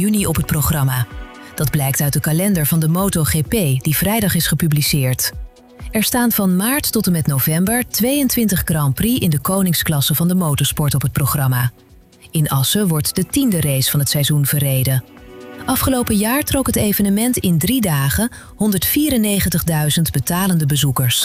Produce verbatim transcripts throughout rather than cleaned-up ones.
juni op het programma. Dat blijkt uit de kalender van de MotoGP, die vrijdag is gepubliceerd. Er staan van maart tot en met november tweeëntwintig Grand Prix in de koningsklasse van de motorsport op het programma. In Assen wordt de tiende race van het seizoen verreden. Afgelopen jaar trok het evenement in drie dagen honderdvierennegentigduizend betalende bezoekers.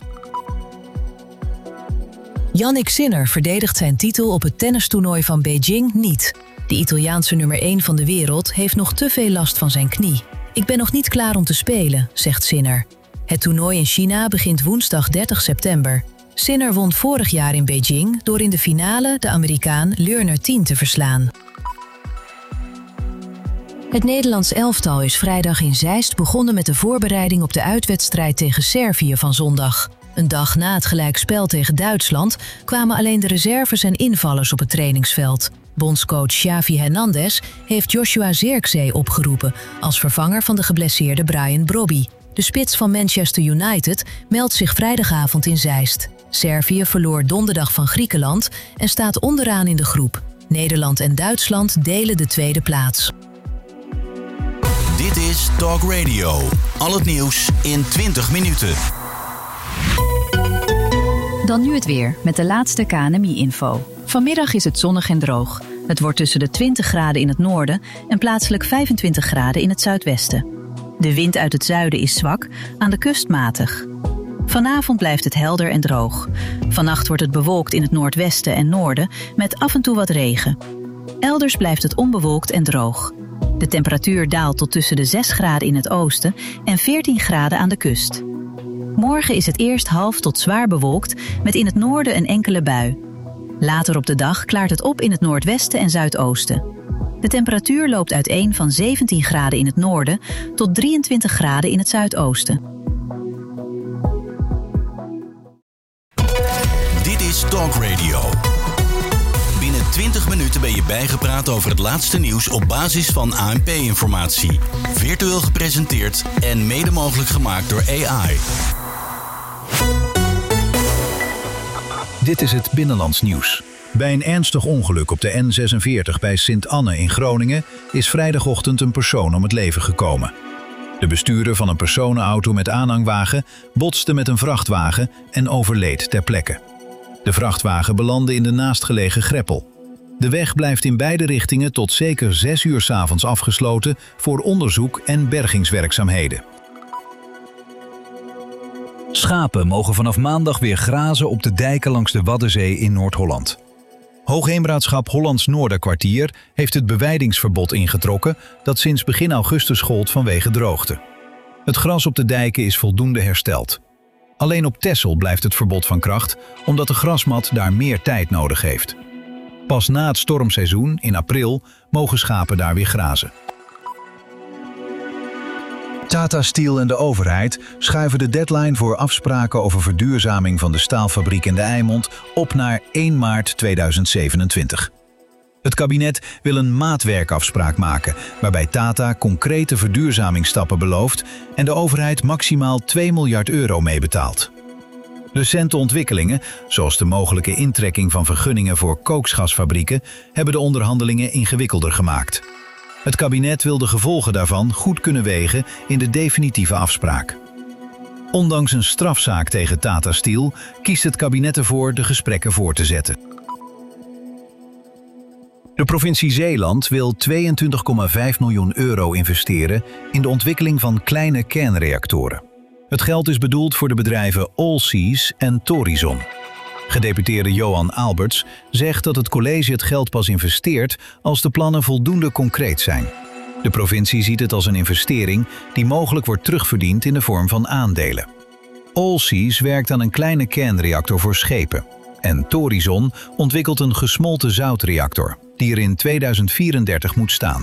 Jannik Sinner verdedigt zijn titel op het tennistoernooi van Beijing niet. De Italiaanse nummer één van de wereld heeft nog te veel last van zijn knie. Ik ben nog niet klaar om te spelen, zegt Sinner. Het toernooi in China begint woensdag dertig september. Sinner won vorig jaar in Beijing door in de finale de Amerikaan Lerner tien te verslaan. Het Nederlands elftal is vrijdag in Zeist begonnen met de voorbereiding op de uitwedstrijd tegen Servië van zondag. Een dag na het gelijkspel tegen Duitsland kwamen alleen de reserves en invallers op het trainingsveld. Bondscoach Xavi Hernandez heeft Joshua Zirkzee opgeroepen als vervanger van de geblesseerde Brian Brobby. De spits van Manchester United meldt zich vrijdagavond in Zeist. Servië verloor donderdag van Griekenland en staat onderaan in de groep. Nederland en Duitsland delen de tweede plaats. Dit is Talk Radio. Al het nieuws in twintig minuten. Dan nu het weer met de laatste K N M I-info. Vanmiddag is het zonnig en droog. Het wordt tussen de twintig graden in het noorden en plaatselijk vijfentwintig graden in het zuidwesten. De wind uit het zuiden is zwak, aan de kust matig. Vanavond blijft het helder en droog. Vannacht wordt het bewolkt in het noordwesten en noorden met af en toe wat regen. Elders blijft het onbewolkt en droog. De temperatuur daalt tot tussen de zes graden in het oosten en veertien graden aan de kust. Morgen is het eerst half tot zwaar bewolkt met in het noorden een enkele bui. Later op de dag klaart het op in het noordwesten en zuidoosten. De temperatuur loopt uiteen van zeventien graden in het noorden tot drieëntwintig graden in het zuidoosten. Dit is Talk Radio. Binnen twintig minuten ben je bijgepraat over het laatste nieuws op basis van A N P-informatie. Virtueel gepresenteerd en mede mogelijk gemaakt door A I. Dit is het Binnenlands nieuws. Bij een ernstig ongeluk op de N zesenveertig bij Sint-Anne in Groningen is vrijdagochtend een persoon om het leven gekomen. De bestuurder van een personenauto met aanhangwagen botste met een vrachtwagen en overleed ter plekke. De vrachtwagen belandde in de naastgelegen greppel. De weg blijft in beide richtingen tot zeker zes uur 's avonds afgesloten voor onderzoek en bergingswerkzaamheden. Schapen mogen vanaf maandag weer grazen op de dijken langs de Waddenzee in Noord-Holland. Hoogheemraadschap Hollands Noorderkwartier heeft het bewijdingsverbod ingetrokken dat sinds begin augustus gold vanwege droogte. Het gras op de dijken is voldoende hersteld. Alleen op Texel blijft het verbod van kracht omdat de grasmat daar meer tijd nodig heeft. Pas na het stormseizoen, in april, mogen schapen daar weer grazen. Tata Steel en de overheid schuiven de deadline voor afspraken over verduurzaming van de staalfabriek in de Eimond op naar één maart tweeduizend zevenentwintig. Het kabinet wil een maatwerkafspraak maken waarbij Tata concrete verduurzamingsstappen belooft en de overheid maximaal twee miljard euro meebetaalt. Recente ontwikkelingen, zoals de mogelijke intrekking van vergunningen voor kooksgasfabrieken, hebben de onderhandelingen ingewikkelder gemaakt. Het kabinet wil de gevolgen daarvan goed kunnen wegen in de definitieve afspraak. Ondanks een strafzaak tegen Tata Steel kiest het kabinet ervoor de gesprekken voor te zetten. De provincie Zeeland wil tweeëntwintig komma vijf miljoen euro investeren in de ontwikkeling van kleine kernreactoren. Het geld is bedoeld voor de bedrijven Allseas en Torizon. Gedeputeerde Johan Alberts zegt dat het college het geld pas investeert als de plannen voldoende concreet zijn. De provincie ziet het als een investering die mogelijk wordt terugverdiend in de vorm van aandelen. Allseas werkt aan een kleine kernreactor voor schepen. En Torizon ontwikkelt een gesmolten zoutreactor, die er in tweeduizend vierendertig moet staan.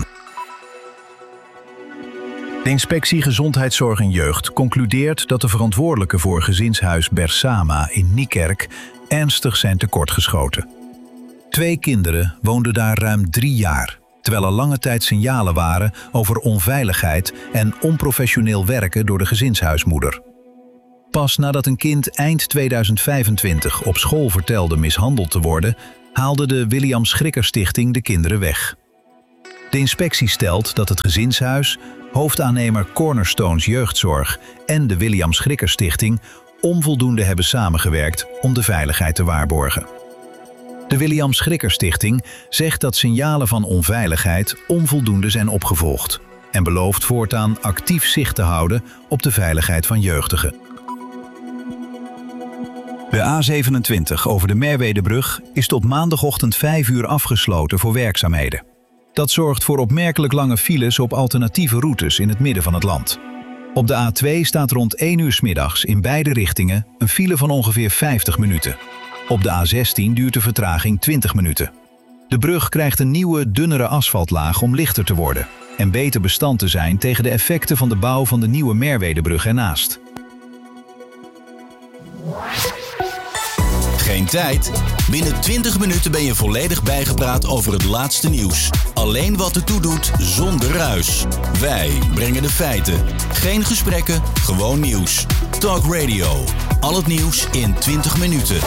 De inspectie Gezondheidszorg en Jeugd concludeert dat de verantwoordelijken voor gezinshuis Bersama in Niekerk ernstig zijn tekortgeschoten. Twee kinderen woonden daar ruim drie jaar, terwijl er lange tijd signalen waren over onveiligheid en onprofessioneel werken door de gezinshuismoeder. Pas nadat een kind eind tweeduizend vijfentwintig op school vertelde mishandeld te worden, haalde de William Schrikker Stichting de kinderen weg. De inspectie stelt dat het gezinshuis, hoofdaannemer Cornerstones Jeugdzorg en de William Schrikker Stichting onvoldoende hebben samengewerkt om de veiligheid te waarborgen. De William Schrikker Stichting zegt dat signalen van onveiligheid onvoldoende zijn opgevolgd en belooft voortaan actief zicht te houden op de veiligheid van jeugdigen. De A zevenentwintig over de Merwedebrug is tot maandagochtend vijf uur afgesloten voor werkzaamheden. Dat zorgt voor opmerkelijk lange files op alternatieve routes in het midden van het land. Op de A twee staat rond één uur 's middags in beide richtingen een file van ongeveer vijftig minuten. Op de A zestien duurt de vertraging twintig minuten. De brug krijgt een nieuwe, dunnere asfaltlaag om lichter te worden en beter bestand te zijn tegen de effecten van de bouw van de nieuwe Merwedebrug ernaast. Geen tijd? Binnen twintig minuten ben je volledig bijgepraat over het laatste nieuws. Alleen wat ertoe doet, zonder ruis. Wij brengen de feiten. Geen gesprekken, gewoon nieuws. Talk Radio. Al het nieuws in twintig minuten.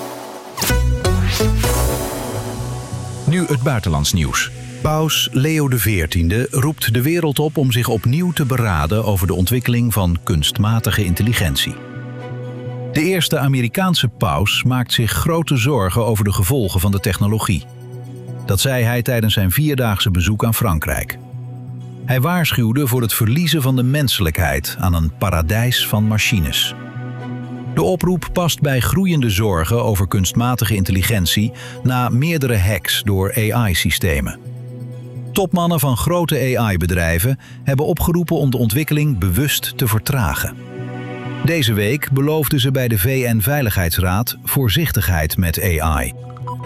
Nu het buitenlands nieuws. Paus Leo de veertiende roept de wereld op om zich opnieuw te beraden over de ontwikkeling van kunstmatige intelligentie. De eerste Amerikaanse paus maakt zich grote zorgen over de gevolgen van de technologie. Dat zei hij tijdens zijn vierdaagse bezoek aan Frankrijk. Hij waarschuwde voor het verliezen van de menselijkheid aan een paradijs van machines. De oproep past bij groeiende zorgen over kunstmatige intelligentie na meerdere hacks door A I-systemen. Topmannen van grote A I-bedrijven hebben opgeroepen om de ontwikkeling bewust te vertragen. Deze week beloofden ze bij de V N-veiligheidsraad voorzichtigheid met A I.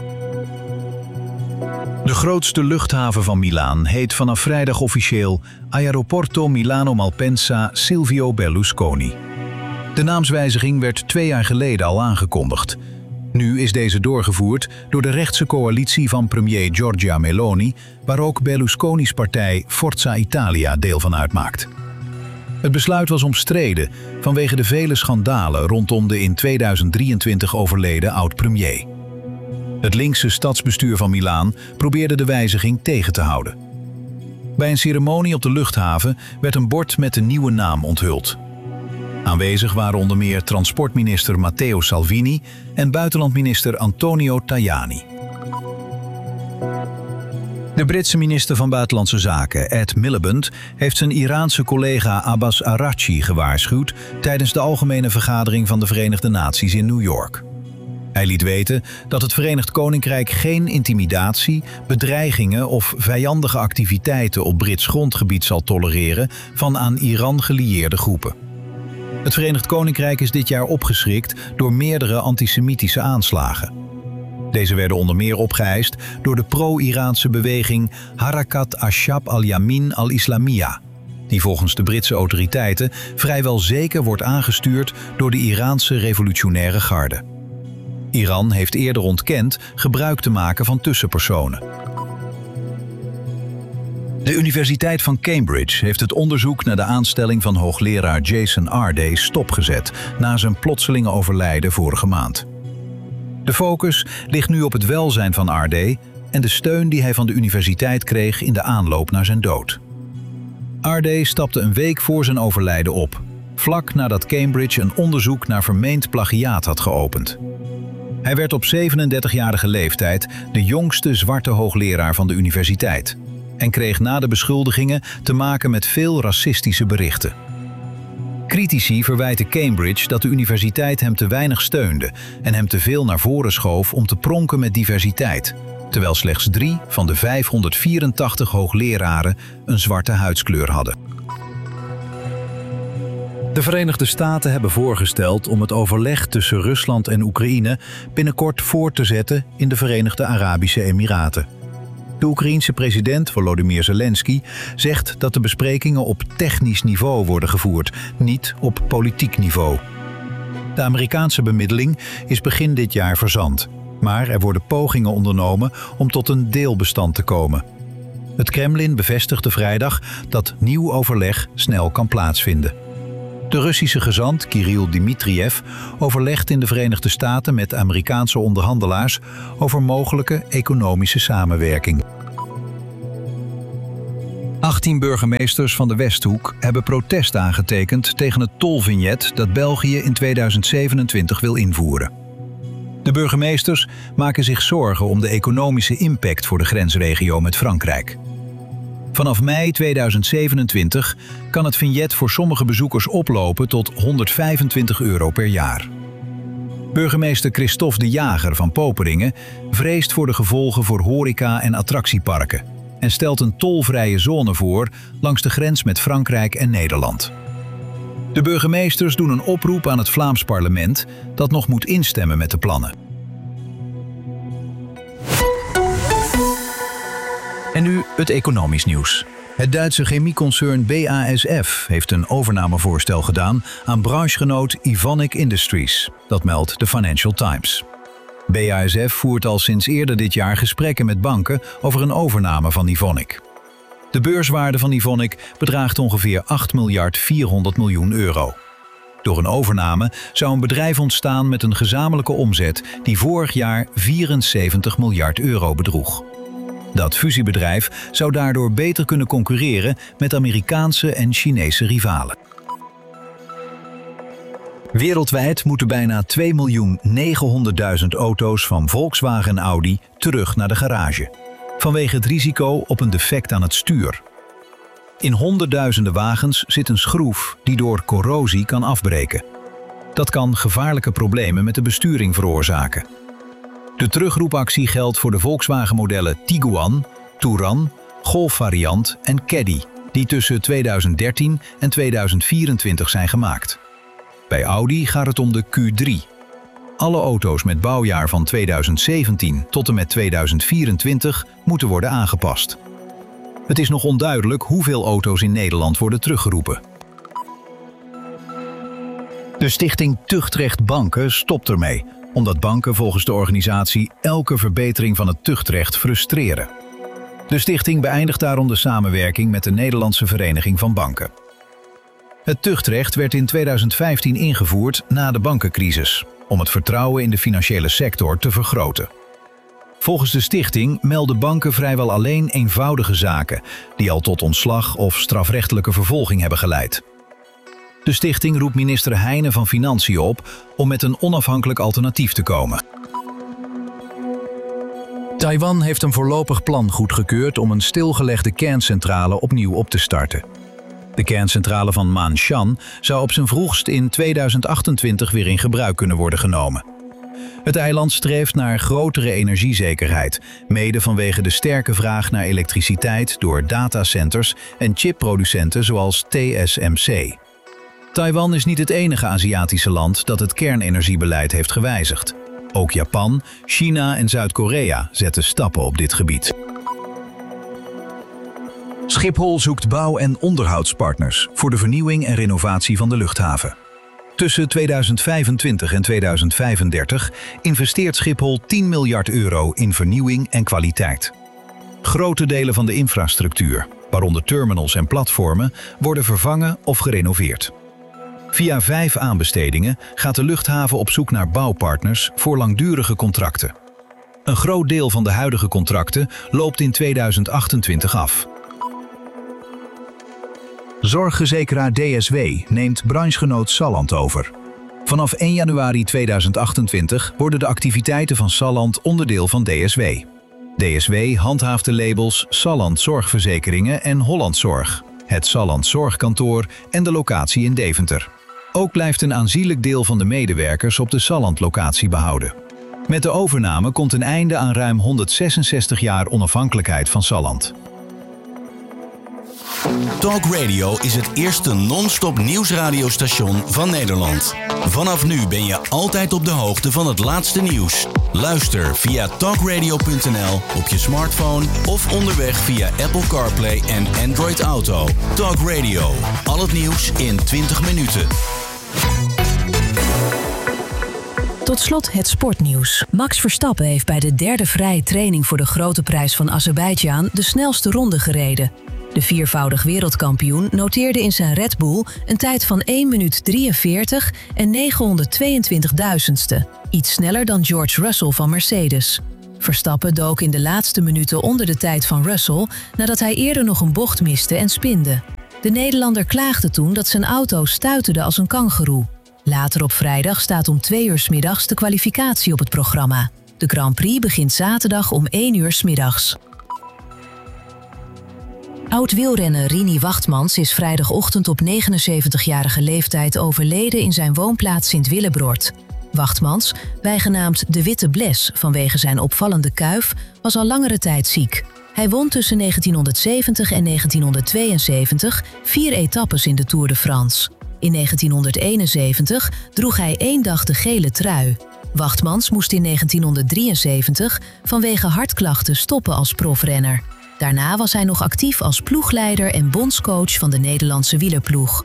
De grootste luchthaven van Milaan heet vanaf vrijdag officieel Aeroporto Milano Malpensa Silvio Berlusconi. De naamswijziging werd twee jaar geleden al aangekondigd. Nu is deze doorgevoerd door de rechtse coalitie van premier Giorgia Meloni, waar ook Berlusconi's partij Forza Italia deel van uitmaakt. Het besluit was omstreden vanwege de vele schandalen rondom de in tweeduizend drieëntwintig overleden oud-premier. Het linkse stadsbestuur van Milaan probeerde de wijziging tegen te houden. Bij een ceremonie op de luchthaven werd een bord met de nieuwe naam onthuld. Aanwezig waren onder meer transportminister Matteo Salvini en buitenlandminister Antonio Tajani. De Britse minister van Buitenlandse Zaken, Ed Miliband, heeft zijn Iraanse collega Abbas Araghchi gewaarschuwd tijdens de algemene vergadering van de Verenigde Naties in New York. Hij liet weten dat het Verenigd Koninkrijk geen intimidatie, bedreigingen of vijandige activiteiten op Brits grondgebied zal tolereren van aan Iran gelieerde groepen. Het Verenigd Koninkrijk is dit jaar opgeschrikt door meerdere antisemitische aanslagen. Deze werden onder meer opgeëist door de pro-Iraanse beweging Harakat Ashab al-Yamin al-Islamiyya, die volgens de Britse autoriteiten vrijwel zeker wordt aangestuurd door de Iraanse revolutionaire garde. Iran heeft eerder ontkend gebruik te maken van tussenpersonen. De Universiteit van Cambridge heeft het onderzoek naar de aanstelling van hoogleraar Jason Arday stopgezet na zijn plotselinge overlijden vorige maand. De focus ligt nu op het welzijn van Arday en de steun die hij van de universiteit kreeg in de aanloop naar zijn dood. Arday stapte een week voor zijn overlijden op, vlak nadat Cambridge een onderzoek naar vermeend plagiaat had geopend. Hij werd op zevenendertigjarige leeftijd de jongste zwarte hoogleraar van de universiteit en kreeg na de beschuldigingen te maken met veel racistische berichten. Critici verwijten Cambridge dat de universiteit hem te weinig steunde en hem te veel naar voren schoof om te pronken met diversiteit, terwijl slechts drie van de vijfhonderdvierentachtig hoogleraren een zwarte huidskleur hadden. De Verenigde Staten hebben voorgesteld om het overleg tussen Rusland en Oekraïne binnenkort voort te zetten in de Verenigde Arabische Emiraten. De Oekraïense president Volodymyr Zelensky zegt dat de besprekingen op technisch niveau worden gevoerd, niet op politiek niveau. De Amerikaanse bemiddeling is begin dit jaar verzand, maar er worden pogingen ondernomen om tot een deelbestand te komen. Het Kremlin bevestigde vrijdag dat nieuw overleg snel kan plaatsvinden. De Russische gezant Kirill Dmitriev overlegt in de Verenigde Staten met Amerikaanse onderhandelaars over mogelijke economische samenwerking. achttien burgemeesters van de Westhoek hebben protest aangetekend tegen het tolvignet dat België in tweeduizend zevenentwintig wil invoeren. De burgemeesters maken zich zorgen om de economische impact voor de grensregio met Frankrijk. Vanaf mei tweeduizend zevenentwintig kan het vignet voor sommige bezoekers oplopen tot honderdvijfentwintig euro per jaar. Burgemeester Christophe de Jager van Poperingen vreest voor de gevolgen voor horeca en attractieparken en stelt een tolvrije zone voor langs de grens met Frankrijk en Nederland. De burgemeesters doen een oproep aan het Vlaams parlement dat nog moet instemmen met de plannen. En nu het economisch nieuws. Het Duitse chemieconcern B A S F heeft een overnamevoorstel gedaan aan branchegenoot Evonik Industries. Dat meldt de Financial Times. B A S F voert al sinds eerder dit jaar gesprekken met banken over een overname van Evonik. De beurswaarde van Evonik bedraagt ongeveer acht miljard vierhonderd miljoen euro. Door een overname zou een bedrijf ontstaan met een gezamenlijke omzet die vorig jaar vierenzeventig miljard euro bedroeg. Dat fusiebedrijf zou daardoor beter kunnen concurreren met Amerikaanse en Chinese rivalen. Wereldwijd moeten bijna twee miljoen negenhonderdduizend auto's van Volkswagen en Audi terug naar de garage, vanwege het risico op een defect aan het stuur. In honderdduizenden wagens zit een schroef die door corrosie kan afbreken. Dat kan gevaarlijke problemen met de besturing veroorzaken. De terugroepactie geldt voor de Volkswagen-modellen Tiguan, Touran, Golf variant en Caddy, die tussen tweeduizend dertien en tweeduizend vierentwintig zijn gemaakt. Bij Audi gaat het om de Q drie. Alle auto's met bouwjaar van tweeduizend zeventien tot en met tweeduizend vierentwintig moeten worden aangepast. Het is nog onduidelijk hoeveel auto's in Nederland worden teruggeroepen. De stichting Tuchtrecht Banken stopt ermee, omdat banken volgens de organisatie elke verbetering van het tuchtrecht frustreren. De stichting beëindigt daarom de samenwerking met de Nederlandse Vereniging van Banken. Het tuchtrecht werd in tweeduizend vijftien ingevoerd na de bankencrisis, om het vertrouwen in de financiële sector te vergroten. Volgens de stichting melden banken vrijwel alleen eenvoudige zaken, die al tot ontslag of strafrechtelijke vervolging hebben geleid. De stichting roept minister Heijnen van Financiën op om met een onafhankelijk alternatief te komen. Taiwan heeft een voorlopig plan goedgekeurd om een stilgelegde kerncentrale opnieuw op te starten. De kerncentrale van Ma'anshan zou op zijn vroegst in tweeduizend achtentwintig weer in gebruik kunnen worden genomen. Het eiland streeft naar grotere energiezekerheid, mede vanwege de sterke vraag naar elektriciteit door datacenters en chipproducenten zoals T S M C. Taiwan is niet het enige Aziatische land dat het kernenergiebeleid heeft gewijzigd. Ook Japan, China en Zuid-Korea zetten stappen op dit gebied. Schiphol zoekt bouw- en onderhoudspartners voor de vernieuwing en renovatie van de luchthaven. Tussen tweeduizend vijfentwintig en tweeduizend vijfendertig investeert Schiphol tien miljard euro in vernieuwing en kwaliteit. Grote delen van de infrastructuur, waaronder terminals en platformen, worden vervangen of gerenoveerd. Via vijf aanbestedingen gaat de luchthaven op zoek naar bouwpartners voor langdurige contracten. Een groot deel van de huidige contracten loopt in tweeduizend achtentwintig af. Zorgverzekeraar D S W neemt branchegenoot Salland over. Vanaf één januari tweeduizend achtentwintig worden de activiteiten van Salland onderdeel van D S W. D S W handhaaft de labels Salland Zorgverzekeringen en Holland Zorg, het Salland Zorgkantoor en de locatie in Deventer. Ook blijft een aanzienlijk deel van de medewerkers op de Salland-locatie behouden. Met de overname komt een einde aan ruim honderdzesenzestig jaar onafhankelijkheid van Salland. Talk Radio is het eerste non-stop nieuwsradiostation van Nederland. Vanaf nu ben je altijd op de hoogte van het laatste nieuws. Luister via talkradio punt n l op je smartphone of onderweg via Apple CarPlay en Android Auto. Talk Radio, al het nieuws in twintig minuten. Tot slot het sportnieuws. Max Verstappen heeft bij de derde vrije training voor de Grote Prijs van Azerbeidzjan de snelste ronde gereden. De viervoudig wereldkampioen noteerde in zijn Red Bull een tijd van één minuut drieënveertig en negenhonderdtweeëntwintig duizendste. Iets sneller dan George Russell van Mercedes. Verstappen dook in de laatste minuten onder de tijd van Russell nadat hij eerder nog een bocht miste en spinde. De Nederlander klaagde toen dat zijn auto stuiterde als een kangoeroe. Later op vrijdag staat om twee uur 's middags de kwalificatie op het programma. De Grand Prix begint zaterdag om één uur 's middags. Oud-wielrenner Rini Wachtmans is vrijdagochtend op negenenzeventigjarige leeftijd overleden in zijn woonplaats Sint-Willebrord. Wachtmans, bijgenaamd de Witte Bles vanwege zijn opvallende kuif, was al langere tijd ziek. Hij won tussen negentienhonderdzeventig en negentienhonderdtweeënzeventig vier etappes in de Tour de France. In negentienhonderdeenenzeventig droeg hij één dag de gele trui. Wachtmans moest in negentienhonderddrieënzeventig vanwege hartklachten stoppen als profrenner. Daarna was hij nog actief als ploegleider en bondscoach van de Nederlandse wielerploeg.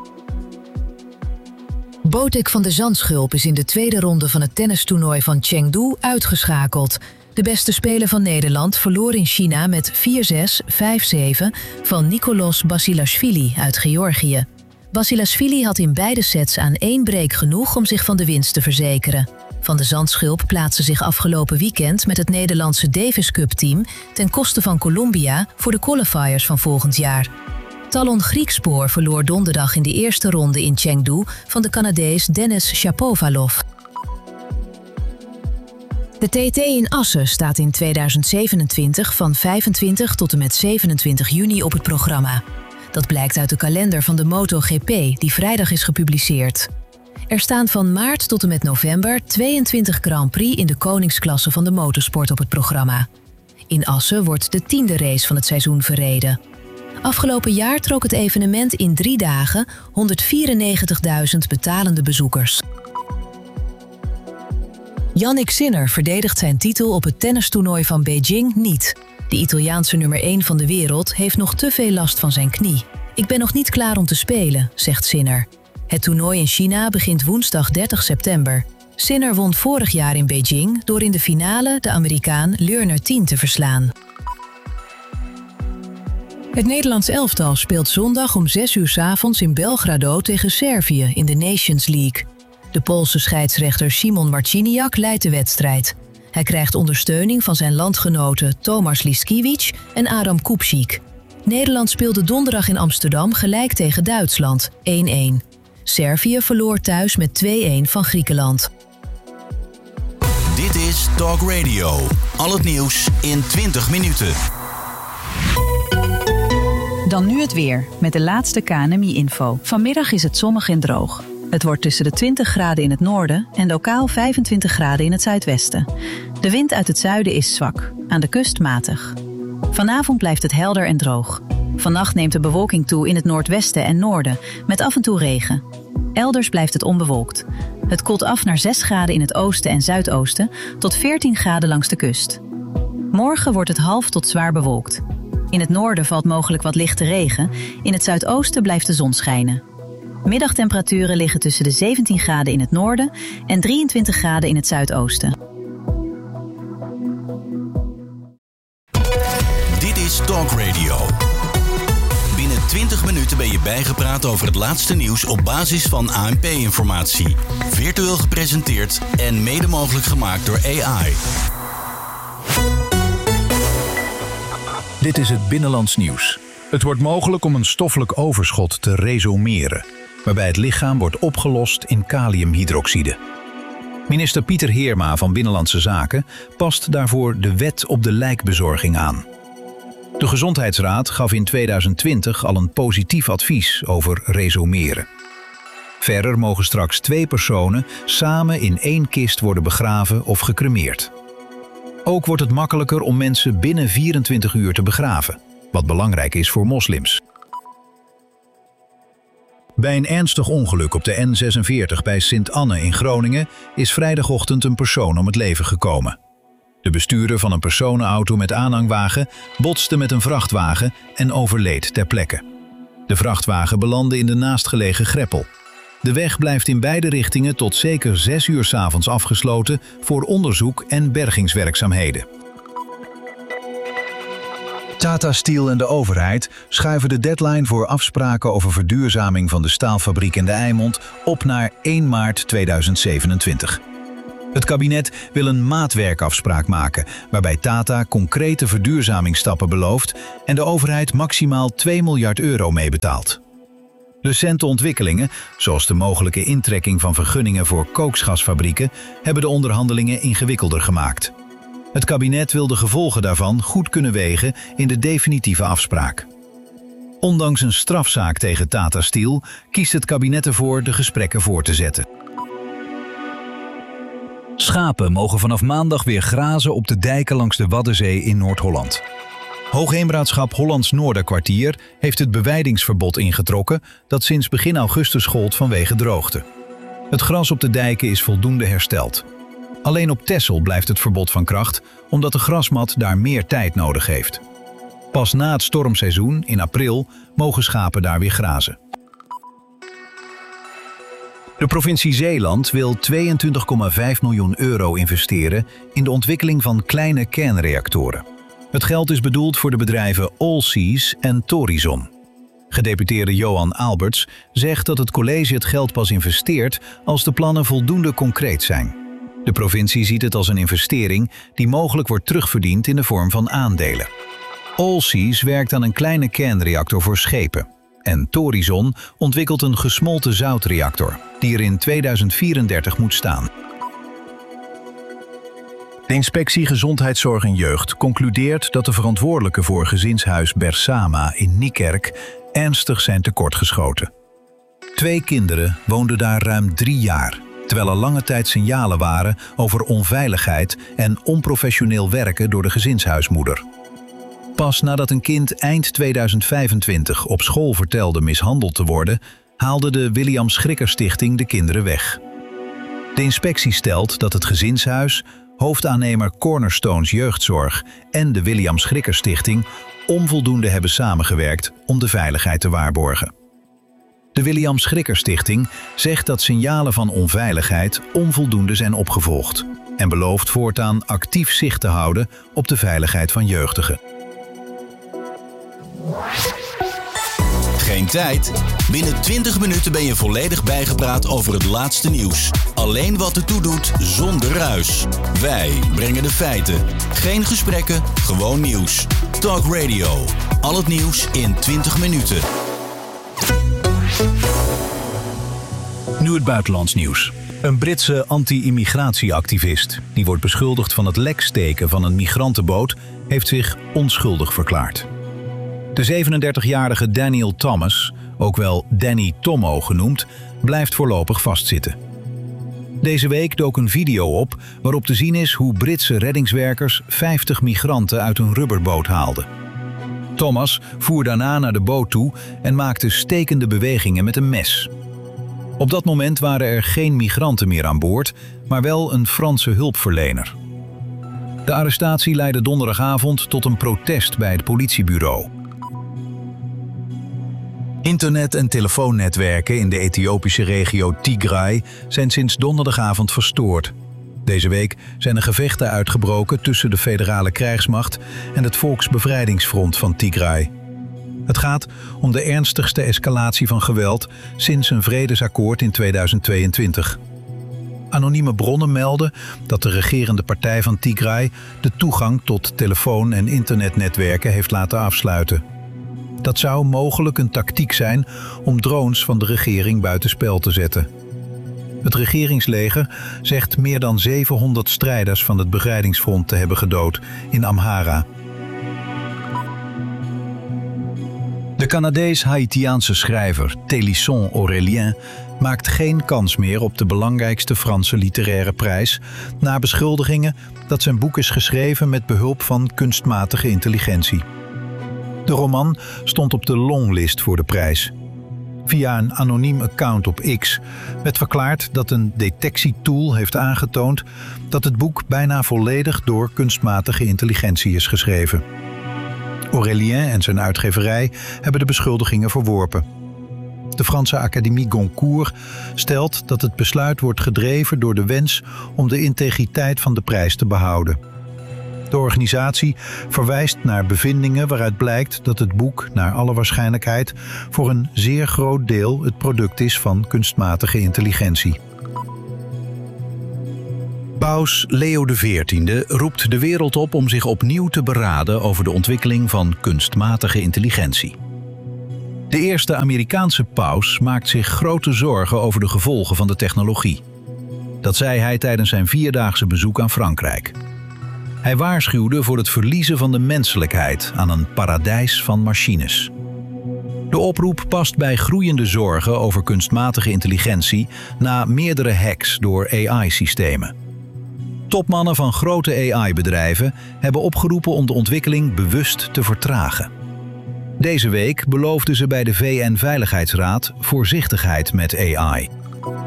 Botic van de Zandschulp is in de tweede ronde van het tennistoernooi van Chengdu uitgeschakeld. De beste speler van Nederland verloor in China met vier zes, vijf zeven van Nicolas Basilashvili uit Georgië. Basilashvili had in beide sets aan één break genoeg om zich van de winst te verzekeren. Van de Zandschulp plaatste zich afgelopen weekend met het Nederlandse Davis Cup-team ten koste van Colombia voor de qualifiers van volgend jaar. Talon Griekspoor verloor donderdag in de eerste ronde in Chengdu van de Canadees Denis Shapovalov. De T T in Assen staat in tweeduizend zevenentwintig van vijfentwintig tot en met zevenentwintig juni op het programma. Dat blijkt uit de kalender van de MotoGP die vrijdag is gepubliceerd. Er staan van maart tot en met november tweeëntwintig Grand Prix in de koningsklasse van de motorsport op het programma. In Assen wordt de tiende race van het seizoen verreden. Afgelopen jaar trok het evenement in drie dagen honderdvierennegentigduizend betalende bezoekers. Jannik Sinner verdedigt zijn titel op het tennistoernooi van Beijing niet. De Italiaanse nummer één van de wereld heeft nog te veel last van zijn knie. Ik ben nog niet klaar om te spelen, zegt Sinner. Het toernooi in China begint woensdag dertig september. Sinner won vorig jaar in Beijing door in de finale de Amerikaan Lerner tien te verslaan. Het Nederlands elftal speelt zondag om zes uur 's avonds in Belgrado tegen Servië in de Nations League. De Poolse scheidsrechter Szymon Marciniak leidt de wedstrijd. Hij krijgt ondersteuning van zijn landgenoten Tomasz Liskiewicz en Adam Kupczyk. Nederland speelde donderdag in Amsterdam gelijk tegen Duitsland, één één. Servië verloor thuis met twee één van Griekenland. Dit is Talk Radio. Al het nieuws in twintig minuten. Dan nu het weer, met de laatste K N M I-info. Vanmiddag is het zonnig en droog. Het wordt tussen de twintig graden in het noorden en lokaal vijfentwintig graden in het zuidwesten. De wind uit het zuiden is zwak, aan de kust matig. Vanavond blijft het helder en droog. Vannacht neemt de bewolking toe in het noordwesten en noorden, met af en toe regen. Elders blijft het onbewolkt. Het koelt af naar zes graden in het oosten en zuidoosten tot veertien graden langs de kust. Morgen wordt het half tot zwaar bewolkt. In het noorden valt mogelijk wat lichte regen, in het zuidoosten blijft de zon schijnen. Middagtemperaturen liggen tussen de zeventien graden in het noorden en drieëntwintig graden in het zuidoosten. Dit is Talk Radio. Binnen twintig minuten ben je bijgepraat over het laatste nieuws op basis van A N P-informatie. Virtueel gepresenteerd en mede mogelijk gemaakt door A I. Dit is het Binnenlands Nieuws. Het wordt mogelijk om een stoffelijk overschot te resomeren, waarbij het lichaam wordt opgelost in kaliumhydroxide. Minister Pieter Heerma van Binnenlandse Zaken past daarvoor de wet op de lijkbezorging aan. De Gezondheidsraad gaf in tweeduizend twintig al een positief advies over resomeren. Verder mogen straks twee personen samen in één kist worden begraven of gecremeerd. Ook wordt het makkelijker om mensen binnen vierentwintig uur te begraven, wat belangrijk is voor moslims. Bij een ernstig ongeluk op de N zesenveertig bij Sint-Anne in Groningen is vrijdagochtend een persoon om het leven gekomen. De bestuurder van een personenauto met aanhangwagen botste met een vrachtwagen en overleed ter plekke. De vrachtwagen belandde in de naastgelegen greppel. De weg blijft in beide richtingen tot zeker zes uur 's avonds afgesloten voor onderzoek en bergingswerkzaamheden. Tata Steel en de overheid schuiven de deadline voor afspraken over verduurzaming van de staalfabriek in de Eimond op naar één maart tweeduizend zevenentwintig. Het kabinet wil een maatwerkafspraak maken, waarbij Tata concrete verduurzamingsstappen belooft en de overheid maximaal twee miljard euro meebetaalt. Recente ontwikkelingen, zoals de mogelijke intrekking van vergunningen voor kooksgasfabrieken, hebben de onderhandelingen ingewikkelder gemaakt. Het kabinet wil de gevolgen daarvan goed kunnen wegen in de definitieve afspraak. Ondanks een strafzaak tegen Tata Steel kiest het kabinet ervoor de gesprekken voor te zetten. Schapen mogen vanaf maandag weer grazen op de dijken langs de Waddenzee in Noord-Holland. Hoogheemraadschap Hollands Noorderkwartier heeft het bewijdingsverbod ingetrokken dat sinds begin augustus gold vanwege droogte. Het gras op de dijken is voldoende hersteld. Alleen op Texel blijft het verbod van kracht, omdat de grasmat daar meer tijd nodig heeft. Pas na het stormseizoen, in april, mogen schapen daar weer grazen. De provincie Zeeland wil tweeëntwintig komma vijf miljoen euro investeren in de ontwikkeling van kleine kernreactoren. Het geld is bedoeld voor de bedrijven Allseas en Torizon. Gedeputeerde Johan Alberts zegt dat het college het geld pas investeert als de plannen voldoende concreet zijn. De provincie ziet het als een investering die mogelijk wordt terugverdiend in de vorm van aandelen. Allseas werkt aan een kleine kernreactor voor schepen. En Torizon ontwikkelt een gesmolten zoutreactor, die er in tweeduizend vierendertig moet staan. De inspectie Gezondheidszorg en Jeugd concludeert dat de verantwoordelijken voor gezinshuis Bersama in Niekerk ernstig zijn tekortgeschoten. Twee kinderen woonden daar ruim drie jaar, terwijl er lange tijd signalen waren over onveiligheid en onprofessioneel werken door de gezinshuismoeder. Pas nadat een kind eind tweeduizend vijfentwintig op school vertelde mishandeld te worden, haalde de William Schrikker Stichting de kinderen weg. De inspectie stelt dat het gezinshuis, hoofdaannemer Cornerstones Jeugdzorg en de William Schrikker Stichting onvoldoende hebben samengewerkt om de veiligheid te waarborgen. De William Schrikker Stichting zegt dat signalen van onveiligheid onvoldoende zijn opgevolgd en belooft voortaan actief zicht te houden op de veiligheid van jeugdigen. Geen tijd? Binnen twintig minuten ben je volledig bijgepraat over het laatste nieuws. Alleen wat ertoe doet, zonder ruis. Wij brengen de feiten. Geen gesprekken, gewoon nieuws. Talk Radio. Al het nieuws in twintig minuten. Nu het buitenlands nieuws. Een Britse anti-immigratieactivist, die wordt beschuldigd van het lek steken van een migrantenboot, heeft zich onschuldig verklaard. De zevenendertigjarige Daniel Thomas, ook wel Danny Tommo genoemd, blijft voorlopig vastzitten. Deze week dook een video op waarop te zien is hoe Britse reddingswerkers vijftig migranten uit een rubberboot haalden. Thomas voer daarna naar de boot toe en maakte stekende bewegingen met een mes. Op dat moment waren er geen migranten meer aan boord, maar wel een Franse hulpverlener. De arrestatie leidde donderdagavond tot een protest bij het politiebureau. Internet- en telefoonnetwerken in de Ethiopische regio Tigray zijn sinds donderdagavond verstoord. Deze week zijn er gevechten uitgebroken tussen de federale krijgsmacht en het Volksbevrijdingsfront van Tigray. Het gaat om de ernstigste escalatie van geweld sinds een vredesakkoord in tweeduizend tweeëntwintig. Anonieme bronnen melden dat de regerende partij van Tigray de toegang tot telefoon- en internetnetwerken heeft laten afsluiten. Dat zou mogelijk een tactiek zijn om drones van de regering buitenspel te zetten. Het regeringsleger zegt meer dan zevenhonderd strijders van het bevrijdingsfront te hebben gedood in Amhara. De Canadees-Haïtiaanse schrijver Télisson Aurélien maakt geen kans meer op de belangrijkste Franse literaire prijs na beschuldigingen dat zijn boek is geschreven met behulp van kunstmatige intelligentie. De roman stond op de longlist voor de prijs. Via een anoniem account op X werd verklaard dat een detectietool heeft aangetoond dat het boek bijna volledig door kunstmatige intelligentie is geschreven. Aurélien en zijn uitgeverij hebben de beschuldigingen verworpen. De Franse Académie Goncourt stelt dat het besluit wordt gedreven door de wens om de integriteit van de prijs te behouden. De organisatie verwijst naar bevindingen waaruit blijkt dat het boek naar alle waarschijnlijkheid voor een zeer groot deel het product is van kunstmatige intelligentie. Paus Leo de veertiende roept de wereld op om zich opnieuw te beraden over de ontwikkeling van kunstmatige intelligentie. De eerste Amerikaanse paus maakt zich grote zorgen over de gevolgen van de technologie. Dat zei hij tijdens zijn vierdaagse bezoek aan Frankrijk. Hij waarschuwde voor het verliezen van de menselijkheid aan een paradijs van machines. De oproep past bij groeiende zorgen over kunstmatige intelligentie na meerdere hacks door A I-systemen. Topmannen van grote A I-bedrijven hebben opgeroepen om de ontwikkeling bewust te vertragen. Deze week beloofden ze bij de V N-veiligheidsraad voorzichtigheid met A I.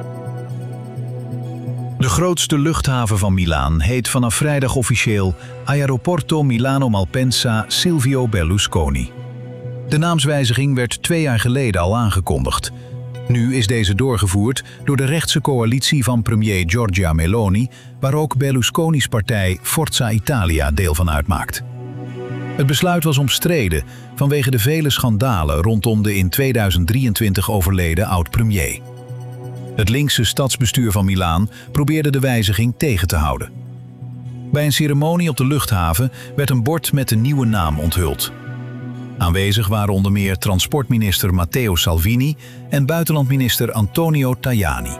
De grootste luchthaven van Milaan heet vanaf vrijdag officieel Aeroporto Milano Malpensa Silvio Berlusconi. De naamswijziging werd twee jaar geleden al aangekondigd. Nu is deze doorgevoerd door de rechtse coalitie van premier Giorgia Meloni, waar ook Berlusconi's partij Forza Italia deel van uitmaakt. Het besluit was omstreden vanwege de vele schandalen rondom de in tweeduizend drieëntwintig overleden oud-premier. Het linkse stadsbestuur van Milaan probeerde de wijziging tegen te houden. Bij een ceremonie op de luchthaven werd een bord met de nieuwe naam onthuld. Aanwezig waren onder meer transportminister Matteo Salvini en buitenlandminister Antonio Tajani.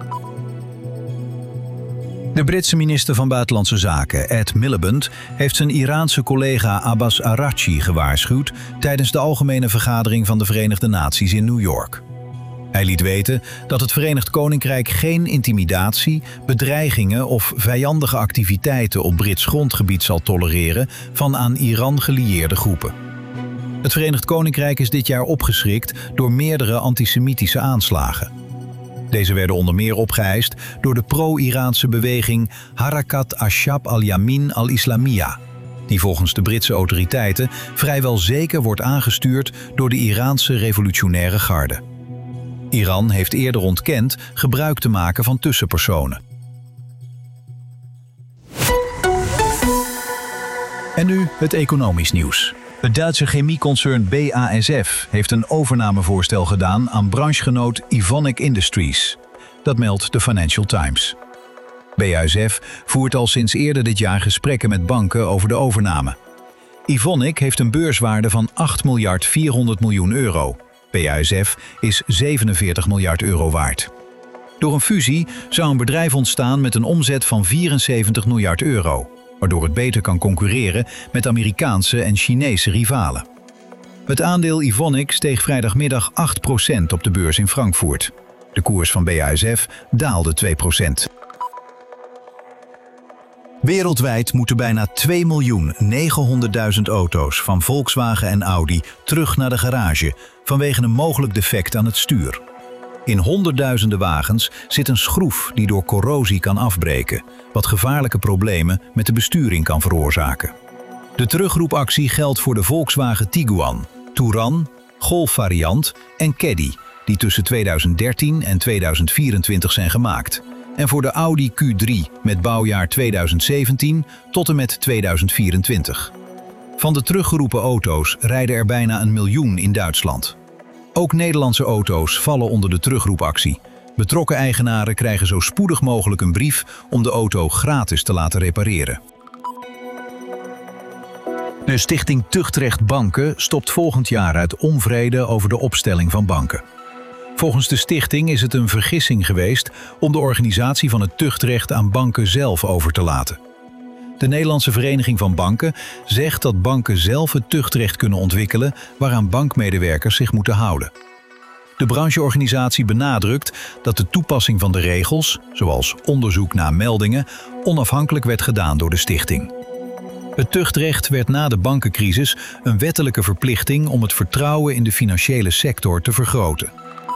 De Britse minister van Buitenlandse Zaken, Ed Miliband, heeft zijn Iraanse collega Abbas Araghchi gewaarschuwd tijdens de Algemene Vergadering van de Verenigde Naties in New York. Hij liet weten dat het Verenigd Koninkrijk geen intimidatie, bedreigingen of vijandige activiteiten op Brits grondgebied zal tolereren van aan Iran gelieerde groepen. Het Verenigd Koninkrijk is dit jaar opgeschrikt door meerdere antisemitische aanslagen. Deze werden onder meer opgeëist door de pro-Iraanse beweging Harakat Ashab al-Yamin al-Islamiyya, die volgens de Britse autoriteiten vrijwel zeker wordt aangestuurd door de Iraanse revolutionaire garde. Iran heeft eerder ontkend gebruik te maken van tussenpersonen. En nu het economisch nieuws. Het Duitse chemieconcern B A S F heeft een overnamevoorstel gedaan aan branchegenoot Evonik Industries. Dat meldt de Financial Times. B A S F voert al sinds eerder dit jaar gesprekken met banken over de overname. Evonik heeft een beurswaarde van acht miljard vierhonderd miljoen euro. B A S F is zevenenveertig miljard euro waard. Door een fusie zou een bedrijf ontstaan met een omzet van vierenzeventig miljard euro, waardoor het beter kan concurreren met Amerikaanse en Chinese rivalen. Het aandeel Evonik steeg vrijdagmiddag acht procent op de beurs in Frankfurt. De koers van B A S F daalde twee procent. Wereldwijd moeten bijna twee miljoen negenhonderdduizend auto's van Volkswagen en Audi terug naar de garage vanwege een mogelijk defect aan het stuur. In honderdduizenden wagens zit een schroef die door corrosie kan afbreken, wat gevaarlijke problemen met de besturing kan veroorzaken. De terugroepactie geldt voor de Volkswagen Tiguan, Touran, Golf variant en Caddy, die tussen tweeduizend dertien en tweeduizend vierentwintig zijn gemaakt. En voor de Audi Q drie met bouwjaar tweeduizend zeventien tot en met tweeduizend vierentwintig. Van de teruggeroepen auto's rijden er bijna een miljoen in Duitsland. Ook Nederlandse auto's vallen onder de terugroepactie. Betrokken eigenaren krijgen zo spoedig mogelijk een brief om de auto gratis te laten repareren. De stichting Tuchtrecht Banken stopt volgend jaar uit onvrede over de opstelling van banken. Volgens de stichting is het een vergissing geweest om de organisatie van het tuchtrecht aan banken zelf over te laten. De Nederlandse Vereniging van Banken zegt dat banken zelf het tuchtrecht kunnen ontwikkelen waaraan bankmedewerkers zich moeten houden. De brancheorganisatie benadrukt dat de toepassing van de regels, zoals onderzoek naar meldingen, onafhankelijk werd gedaan door de stichting. Het tuchtrecht werd na de bankencrisis een wettelijke verplichting om het vertrouwen in de financiële sector te vergroten.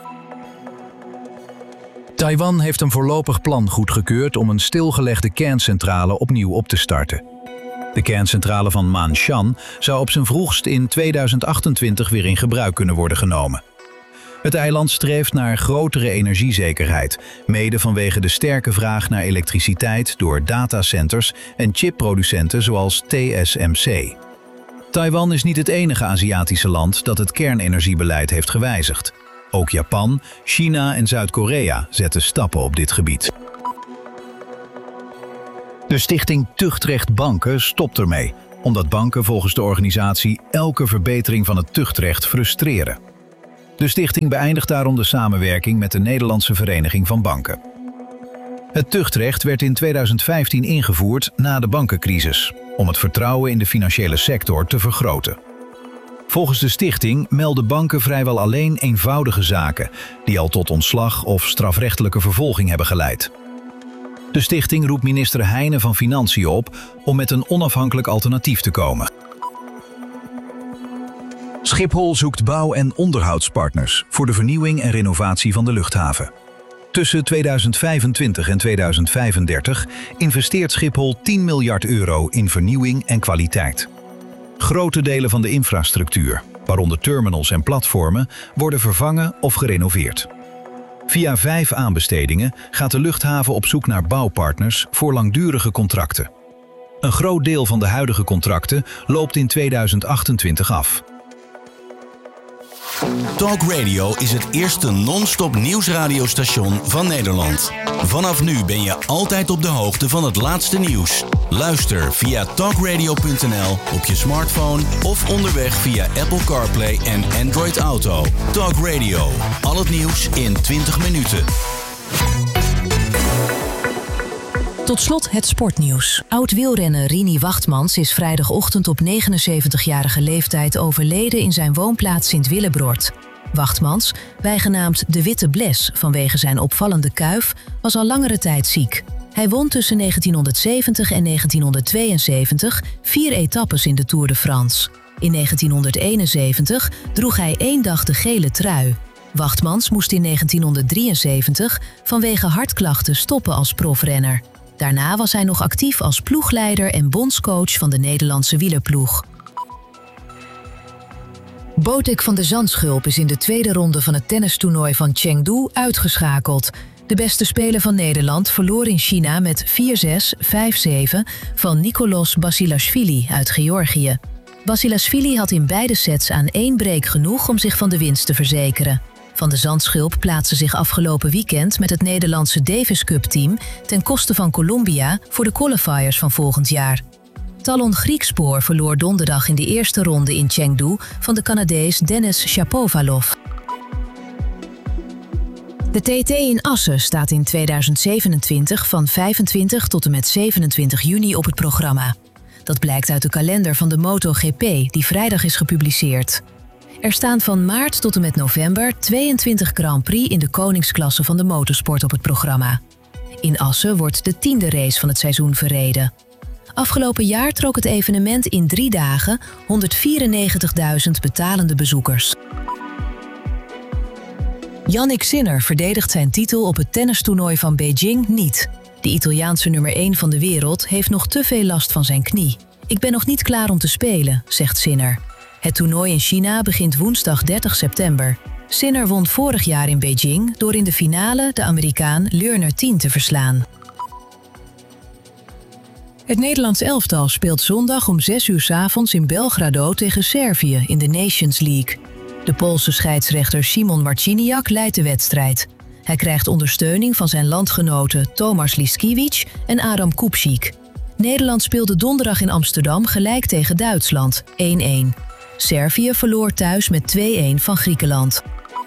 Taiwan heeft een voorlopig plan goedgekeurd om een stilgelegde kerncentrale opnieuw op te starten. De kerncentrale van Ma'anshan zou op zijn vroegst in tweeduizend achtentwintig weer in gebruik kunnen worden genomen. Het eiland streeft naar grotere energiezekerheid, mede vanwege de sterke vraag naar elektriciteit door datacenters en chipproducenten zoals T S M C. Taiwan is niet het enige Aziatische land dat het kernenergiebeleid heeft gewijzigd. Ook Japan, China en Zuid-Korea zetten stappen op dit gebied. De stichting Tuchtrecht Banken stopt ermee, omdat banken volgens de organisatie elke verbetering van het tuchtrecht frustreren. De stichting beëindigt daarom de samenwerking met de Nederlandse Vereniging van Banken. Het tuchtrecht werd in tweeduizend vijftien ingevoerd na de bankencrisis, om het vertrouwen in de financiële sector te vergroten. Volgens de stichting melden banken vrijwel alleen eenvoudige zaken, die al tot ontslag of strafrechtelijke vervolging hebben geleid. De stichting roept minister Heijnen van Financiën op om met een onafhankelijk alternatief te komen. Schiphol zoekt bouw- en onderhoudspartners voor de vernieuwing en renovatie van de luchthaven. Tussen tweeduizend vijfentwintig en tweeduizend vijfendertig investeert Schiphol tien miljard euro in vernieuwing en kwaliteit. Grote delen van de infrastructuur, waaronder terminals en platformen, worden vervangen of gerenoveerd. Via vijf aanbestedingen gaat de luchthaven op zoek naar bouwpartners voor langdurige contracten. Een groot deel van de huidige contracten loopt in tweeduizend achtentwintig af. Talk Radio is het eerste non-stop nieuwsradiostation van Nederland. Vanaf nu ben je altijd op de hoogte van het laatste nieuws. Luister via talkradio punt n l op je smartphone of onderweg via Apple CarPlay en Android Auto. Talk Radio, al het nieuws in twintig minuten. Tot slot het sportnieuws. Oud-wielrenner Rini Wachtmans is vrijdagochtend op negenenzeventigjarige leeftijd overleden in zijn woonplaats Sint-Willebrord. Wachtmans, bijgenaamd de Witte Bles vanwege zijn opvallende kuif, was al langere tijd ziek. Hij won tussen negentienhonderdzeventig en negentienhonderdtweeënzeventig vier etappes in de Tour de France. In negentienhonderdeenenzeventig droeg hij één dag de gele trui. Wachtmans moest in negentienhonderddrieënzeventig vanwege hartklachten stoppen als profrenner. Daarna was hij nog actief als ploegleider en bondscoach van de Nederlandse wielerploeg. Botek van de Zandschulp is in de tweede ronde van het tennistoernooi van Chengdu uitgeschakeld. De beste speler van Nederland verloor in China met vier zes, vijf zeven van Nicolas Basilashvili uit Georgië. Basilashvili had in beide sets aan één break genoeg om zich van de winst te verzekeren. Van de Zandschulp plaatste zich afgelopen weekend met het Nederlandse Davis Cup-team ten koste van Colombia voor de qualifiers van volgend jaar. Talon Griekspoor verloor donderdag in de eerste ronde in Chengdu van de Canadees Denis Shapovalov. De T T in Assen staat in tweeduizend zevenentwintig van vijfentwintig tot en met zevenentwintig juni op het programma. Dat blijkt uit de kalender van de MotoGP die vrijdag is gepubliceerd. Er staan van maart tot en met november tweeëntwintig Grand Prix in de koningsklasse van de motorsport op het programma. In Assen wordt de tiende race van het seizoen verreden. Afgelopen jaar trok het evenement in drie dagen honderdvierennegentigduizend betalende bezoekers. Jannik Sinner verdedigt zijn titel op het tennistoernooi van Beijing niet. De Italiaanse nummer één van de wereld heeft nog te veel last van zijn knie. Ik ben nog niet klaar om te spelen, zegt Sinner. Het toernooi in China begint woensdag dertig september. Sinner won vorig jaar in Beijing door in de finale de Amerikaan Lerner tien te verslaan. Het Nederlands elftal speelt zondag om zes uur 's avonds in Belgrado tegen Servië in de Nations League. De Poolse scheidsrechter Szymon Marciniak leidt de wedstrijd. Hij krijgt ondersteuning van zijn landgenoten Tomasz Liskiewicz en Adam Kupczyk. Nederland speelde donderdag in Amsterdam gelijk tegen Duitsland, één één. Servië verloor thuis met twee-één van Griekenland.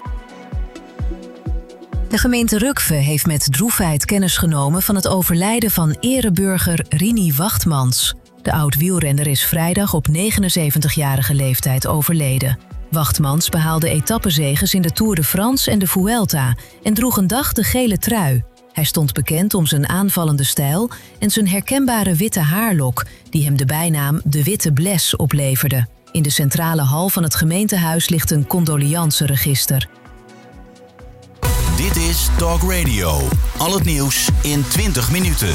De gemeente Rukve heeft met droefheid kennis genomen van het overlijden van ereburger Rini Wachtmans. De oud-wielrenner is vrijdag op negenenzeventigjarige leeftijd overleden. Wachtmans behaalde etappezeges in de Tour de France en de Vuelta en droeg een dag de gele trui. Hij stond bekend om zijn aanvallende stijl en zijn herkenbare witte haarlok, die hem de bijnaam de Witte Bles opleverde. In de centrale hal van het gemeentehuis ligt een condolianceregister. Dit is Talk Radio. Al het nieuws in twintig minuten.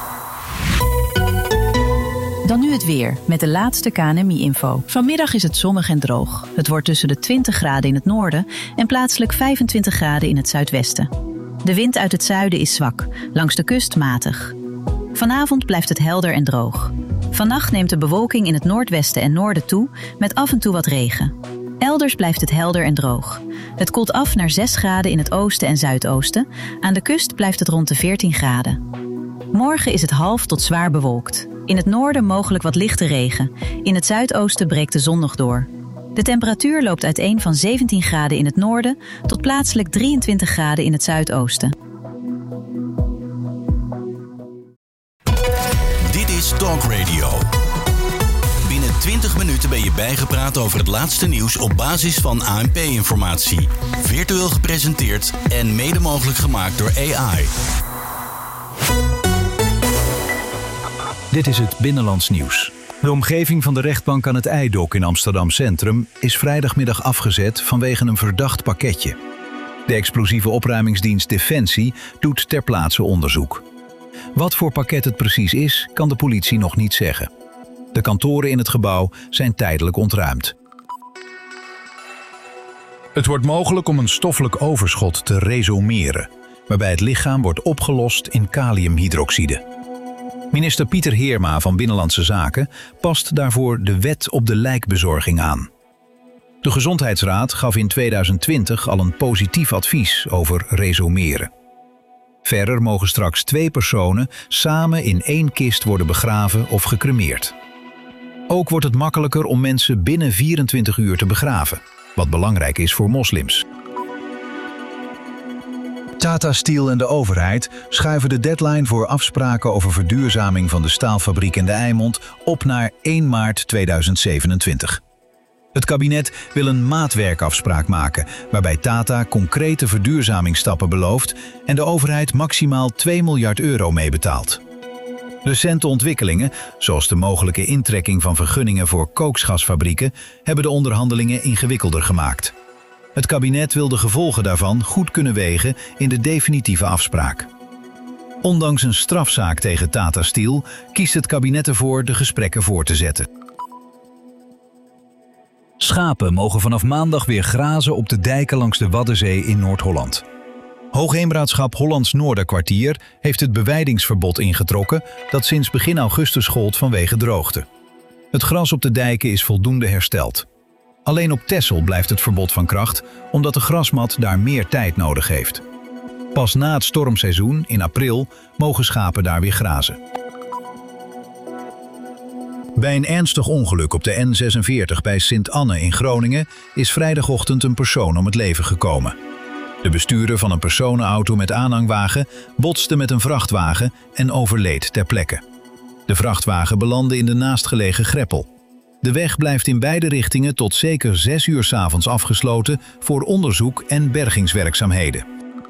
Dan nu het weer, met de laatste K N M I-info. Vanmiddag is het zonnig en droog. Het wordt tussen de twintig graden in het noorden en plaatselijk vijfentwintig graden in het zuidwesten. De wind uit het zuiden is zwak, langs de kust matig. Vanavond blijft het helder en droog. Vannacht neemt de bewolking in het noordwesten en noorden toe, met af en toe wat regen. Elders blijft het helder en droog. Het koelt af naar zes graden in het oosten en zuidoosten. Aan de kust blijft het rond de veertien graden. Morgen is het half tot zwaar bewolkt. In het noorden mogelijk wat lichte regen. In het zuidoosten breekt de zon nog door. De temperatuur loopt uiteen van zeventien graden in het noorden tot plaatselijk drieëntwintig graden in het zuidoosten. Dit is Talk Radio. Binnen twintig minuten ben je bijgepraat over het laatste nieuws op basis van A N P-informatie. Virtueel gepresenteerd en mede mogelijk gemaakt door A I. Dit is het Binnenlands Nieuws. De omgeving van de rechtbank aan het IJdok in Amsterdam Centrum is vrijdagmiddag afgezet vanwege een verdacht pakketje. De explosieve opruimingsdienst Defensie doet ter plaatse onderzoek. Wat voor pakket het precies is, kan de politie nog niet zeggen. De kantoren in het gebouw zijn tijdelijk ontruimd. Het wordt mogelijk om een stoffelijk overschot te resomeren, waarbij het lichaam wordt opgelost in kaliumhydroxide. Minister Pieter Heerma van Binnenlandse Zaken past daarvoor de wet op de lijkbezorging aan. De Gezondheidsraad gaf in tweeduizend twintig al een positief advies over resomeren. Verder mogen straks twee personen samen in één kist worden begraven of gecremeerd. Ook wordt het makkelijker om mensen binnen vierentwintig uur te begraven, wat belangrijk is voor moslims. Tata Steel en de overheid schuiven de deadline voor afspraken over verduurzaming van de staalfabriek in de Eimond op naar één maart tweeduizend zevenentwintig. Het kabinet wil een maatwerkafspraak maken waarbij Tata concrete verduurzamingsstappen belooft en de overheid maximaal twee miljard euro meebetaalt. Recente ontwikkelingen, zoals de mogelijke intrekking van vergunningen voor kooksgasfabrieken, hebben de onderhandelingen ingewikkelder gemaakt. Het kabinet wil de gevolgen daarvan goed kunnen wegen in de definitieve afspraak. Ondanks een strafzaak tegen Tata Steel kiest het kabinet ervoor de gesprekken voor te zetten. Schapen mogen vanaf maandag weer grazen op de dijken langs de Waddenzee in Noord-Holland. Hoogheemraadschap Hollands Noorderkwartier heeft het bewijdingsverbod ingetrokken dat sinds begin augustus gold vanwege droogte. Het gras op de dijken is voldoende hersteld. Alleen op Texel blijft het verbod van kracht, omdat de grasmat daar meer tijd nodig heeft. Pas na het stormseizoen, in april, mogen schapen daar weer grazen. Bij een ernstig ongeluk op de N zesenveertig bij Sint-Anne in Groningen is vrijdagochtend een persoon om het leven gekomen. De bestuurder van een personenauto met aanhangwagen botste met een vrachtwagen en overleed ter plekke. De vrachtwagen belandde in de naastgelegen greppel. De weg blijft in beide richtingen tot zeker zes uur 's avonds afgesloten voor onderzoek en bergingswerkzaamheden.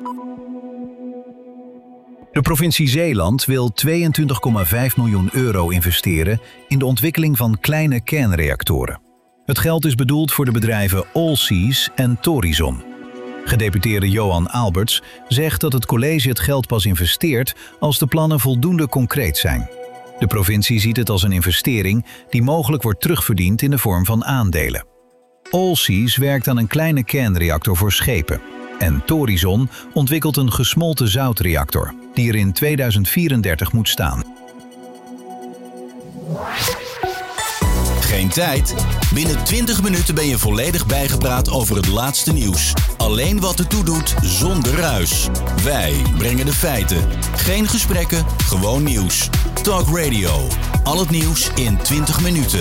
De provincie Zeeland wil tweeëntwintig komma vijf miljoen euro investeren in de ontwikkeling van kleine kernreactoren. Het geld is bedoeld voor de bedrijven Allseas en Torizon. Gedeputeerde Johan Alberts zegt dat het college het geld pas investeert als de plannen voldoende concreet zijn. De provincie ziet het als een investering die mogelijk wordt terugverdiend in de vorm van aandelen. Allseas werkt aan een kleine kernreactor voor schepen. En Torizon ontwikkelt een gesmolten zoutreactor, die er in tweeduizend vierendertig moet staan. Geen tijd? Binnen twintig minuten ben je volledig bijgepraat over het laatste nieuws. Alleen wat ertoe doet, zonder ruis. Wij brengen de feiten. Geen gesprekken, gewoon nieuws. Talk Radio. Al het nieuws in twintig minuten.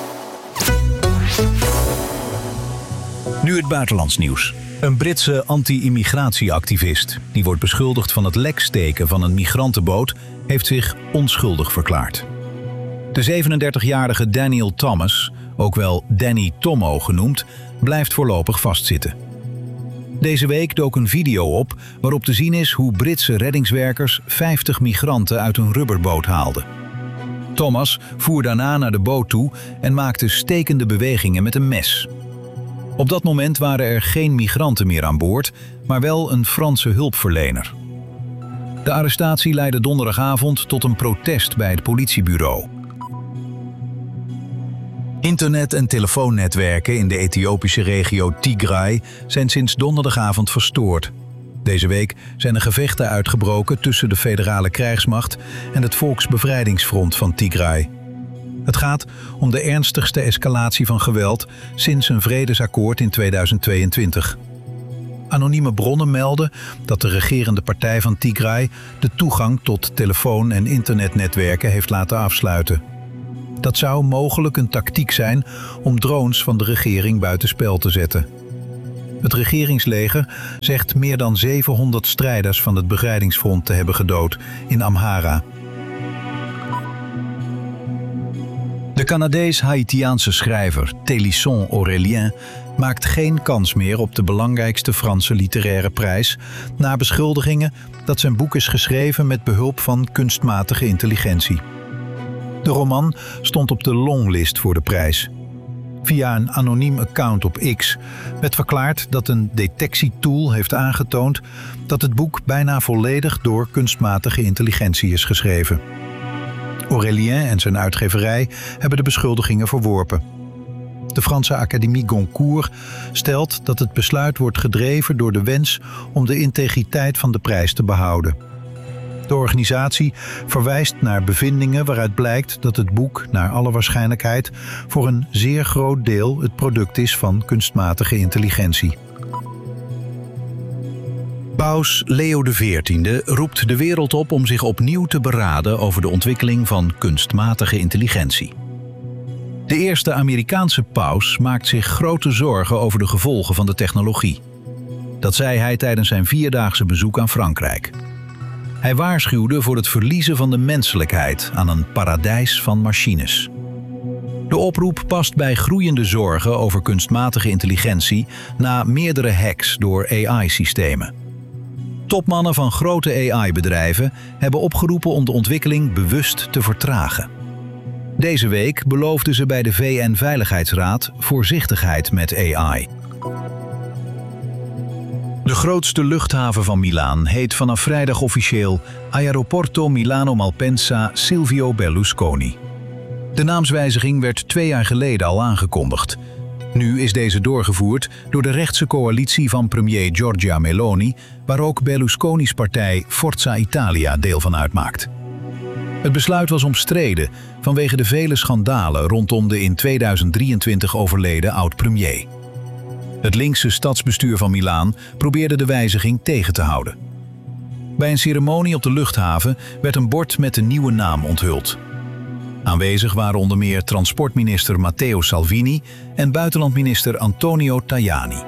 Nu het buitenlands nieuws. Een Britse anti-immigratieactivist, die wordt beschuldigd van het leksteken van een migrantenboot, heeft zich onschuldig verklaard. De zevenendertigjarige Daniel Thomas, ook wel Danny Tommo genoemd, blijft voorlopig vastzitten. Deze week dook een video op waarop te zien is hoe Britse reddingswerkers vijftig migranten uit een rubberboot haalden. Thomas voer daarna naar de boot toe en maakte stekende bewegingen met een mes. Op dat moment waren er geen migranten meer aan boord, maar wel een Franse hulpverlener. De arrestatie leidde donderdagavond tot een protest bij het politiebureau. Internet- en telefoonnetwerken in de Ethiopische regio Tigray zijn sinds donderdagavond verstoord. Deze week zijn er gevechten uitgebroken tussen de federale krijgsmacht en het Volksbevrijdingsfront van Tigray. Het gaat om de ernstigste escalatie van geweld sinds een vredesakkoord in tweeduizend tweeëntwintig. Anonieme bronnen melden dat de regerende partij van Tigray de toegang tot telefoon- en internetnetwerken heeft laten afsluiten. Dat zou mogelijk een tactiek zijn om drones van de regering buitenspel te zetten. Het regeringsleger zegt meer dan zevenhonderd strijders van het bevrijdingsfront te hebben gedood in Amhara. De Canadees-Haïtiaanse schrijver Télisson Aurélien maakt geen kans meer op de belangrijkste Franse literaire prijs na beschuldigingen dat zijn boek is geschreven met behulp van kunstmatige intelligentie. De roman stond op de longlist voor de prijs. Via een anoniem account op X werd verklaard dat een detectietool heeft aangetoond dat het boek bijna volledig door kunstmatige intelligentie is geschreven. Aurélien en zijn uitgeverij hebben de beschuldigingen verworpen. De Franse Académie Goncourt stelt dat het besluit wordt gedreven door de wens om de integriteit van de prijs te behouden. De organisatie verwijst naar bevindingen waaruit blijkt dat het boek naar alle waarschijnlijkheid voor een zeer groot deel het product is van kunstmatige intelligentie. Paus Leo de veertiende roept de wereld op om zich opnieuw te beraden over de ontwikkeling van kunstmatige intelligentie. De eerste Amerikaanse paus maakt zich grote zorgen over de gevolgen van de technologie. Dat zei hij tijdens zijn vierdaagse bezoek aan Frankrijk. Hij waarschuwde voor het verliezen van de menselijkheid aan een paradijs van machines. De oproep past bij groeiende zorgen over kunstmatige intelligentie na meerdere hacks door A I-systemen. Topmannen van grote A I-bedrijven hebben opgeroepen om de ontwikkeling bewust te vertragen. Deze week beloofden ze bij de V N-veiligheidsraad voorzichtigheid met A I. De grootste luchthaven van Milaan heet vanaf vrijdag officieel Aeroporto Milano Malpensa Silvio Berlusconi. De naamswijziging werd twee jaar geleden al aangekondigd. Nu is deze doorgevoerd door de rechtse coalitie van premier Giorgia Meloni, waar ook Berlusconi's partij Forza Italia deel van uitmaakt. Het besluit was omstreden vanwege de vele schandalen rondom de in tweeduizend drieëntwintig overleden oud-premier. Het linkse stadsbestuur van Milaan probeerde de wijziging tegen te houden. Bij een ceremonie op de luchthaven werd een bord met de nieuwe naam onthuld. Aanwezig waren onder meer transportminister Matteo Salvini en buitenlandminister Antonio Tajani.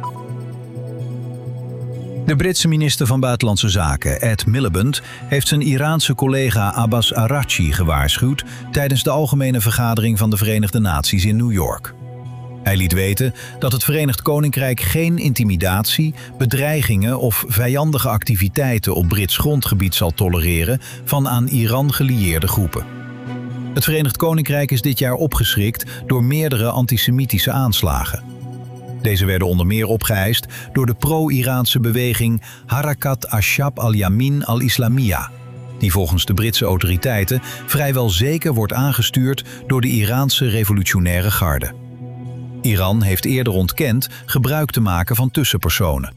De Britse minister van Buitenlandse Zaken, Ed Miliband, heeft zijn Iraanse collega Abbas Araghchi gewaarschuwd tijdens de Algemene Vergadering van de Verenigde Naties in New York. Hij liet weten dat het Verenigd Koninkrijk geen intimidatie, bedreigingen of vijandige activiteiten op Brits grondgebied zal tolereren van aan Iran gelieerde groepen. Het Verenigd Koninkrijk is dit jaar opgeschrikt door meerdere antisemitische aanslagen. Deze werden onder meer opgeëist door de pro-Iraanse beweging Harakat Ashab al-Yamin al-Islamiyya, die volgens de Britse autoriteiten vrijwel zeker wordt aangestuurd door de Iraanse revolutionaire garde. Iran heeft eerder ontkend gebruik te maken van tussenpersonen.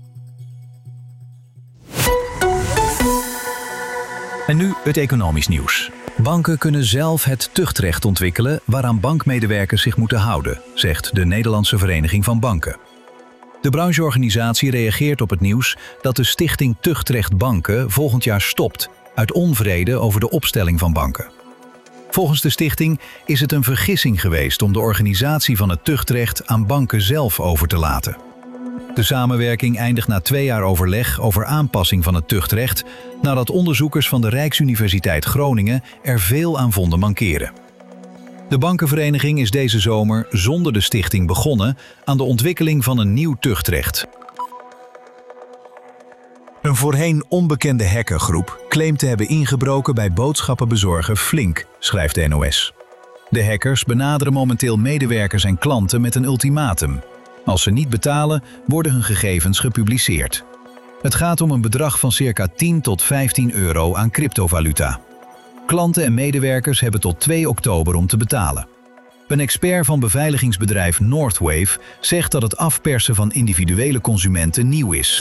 En nu het economisch nieuws. Banken kunnen zelf het tuchtrecht ontwikkelen waaraan bankmedewerkers zich moeten houden, zegt de Nederlandse Vereniging van Banken. De brancheorganisatie reageert op het nieuws dat de stichting Tuchtrecht Banken volgend jaar stopt uit onvrede over de opstelling van banken. Volgens de stichting is het een vergissing geweest om de organisatie van het tuchtrecht aan banken zelf over te laten. De samenwerking eindigt na twee jaar overleg over aanpassing van het tuchtrecht, nadat onderzoekers van de Rijksuniversiteit Groningen er veel aan vonden mankeren. De bankenvereniging is deze zomer zonder de stichting begonnen aan de ontwikkeling van een nieuw tuchtrecht. Een voorheen onbekende hackergroep claimt te hebben ingebroken bij boodschappenbezorger Flink, schrijft de N O S. De hackers benaderen momenteel medewerkers en klanten met een ultimatum. Als ze niet betalen, worden hun gegevens gepubliceerd. Het gaat om een bedrag van circa tien tot vijftien euro aan cryptovaluta. Klanten en medewerkers hebben tot twee oktober om te betalen. Een expert van beveiligingsbedrijf Northwave zegt dat het afpersen van individuele consumenten nieuw is.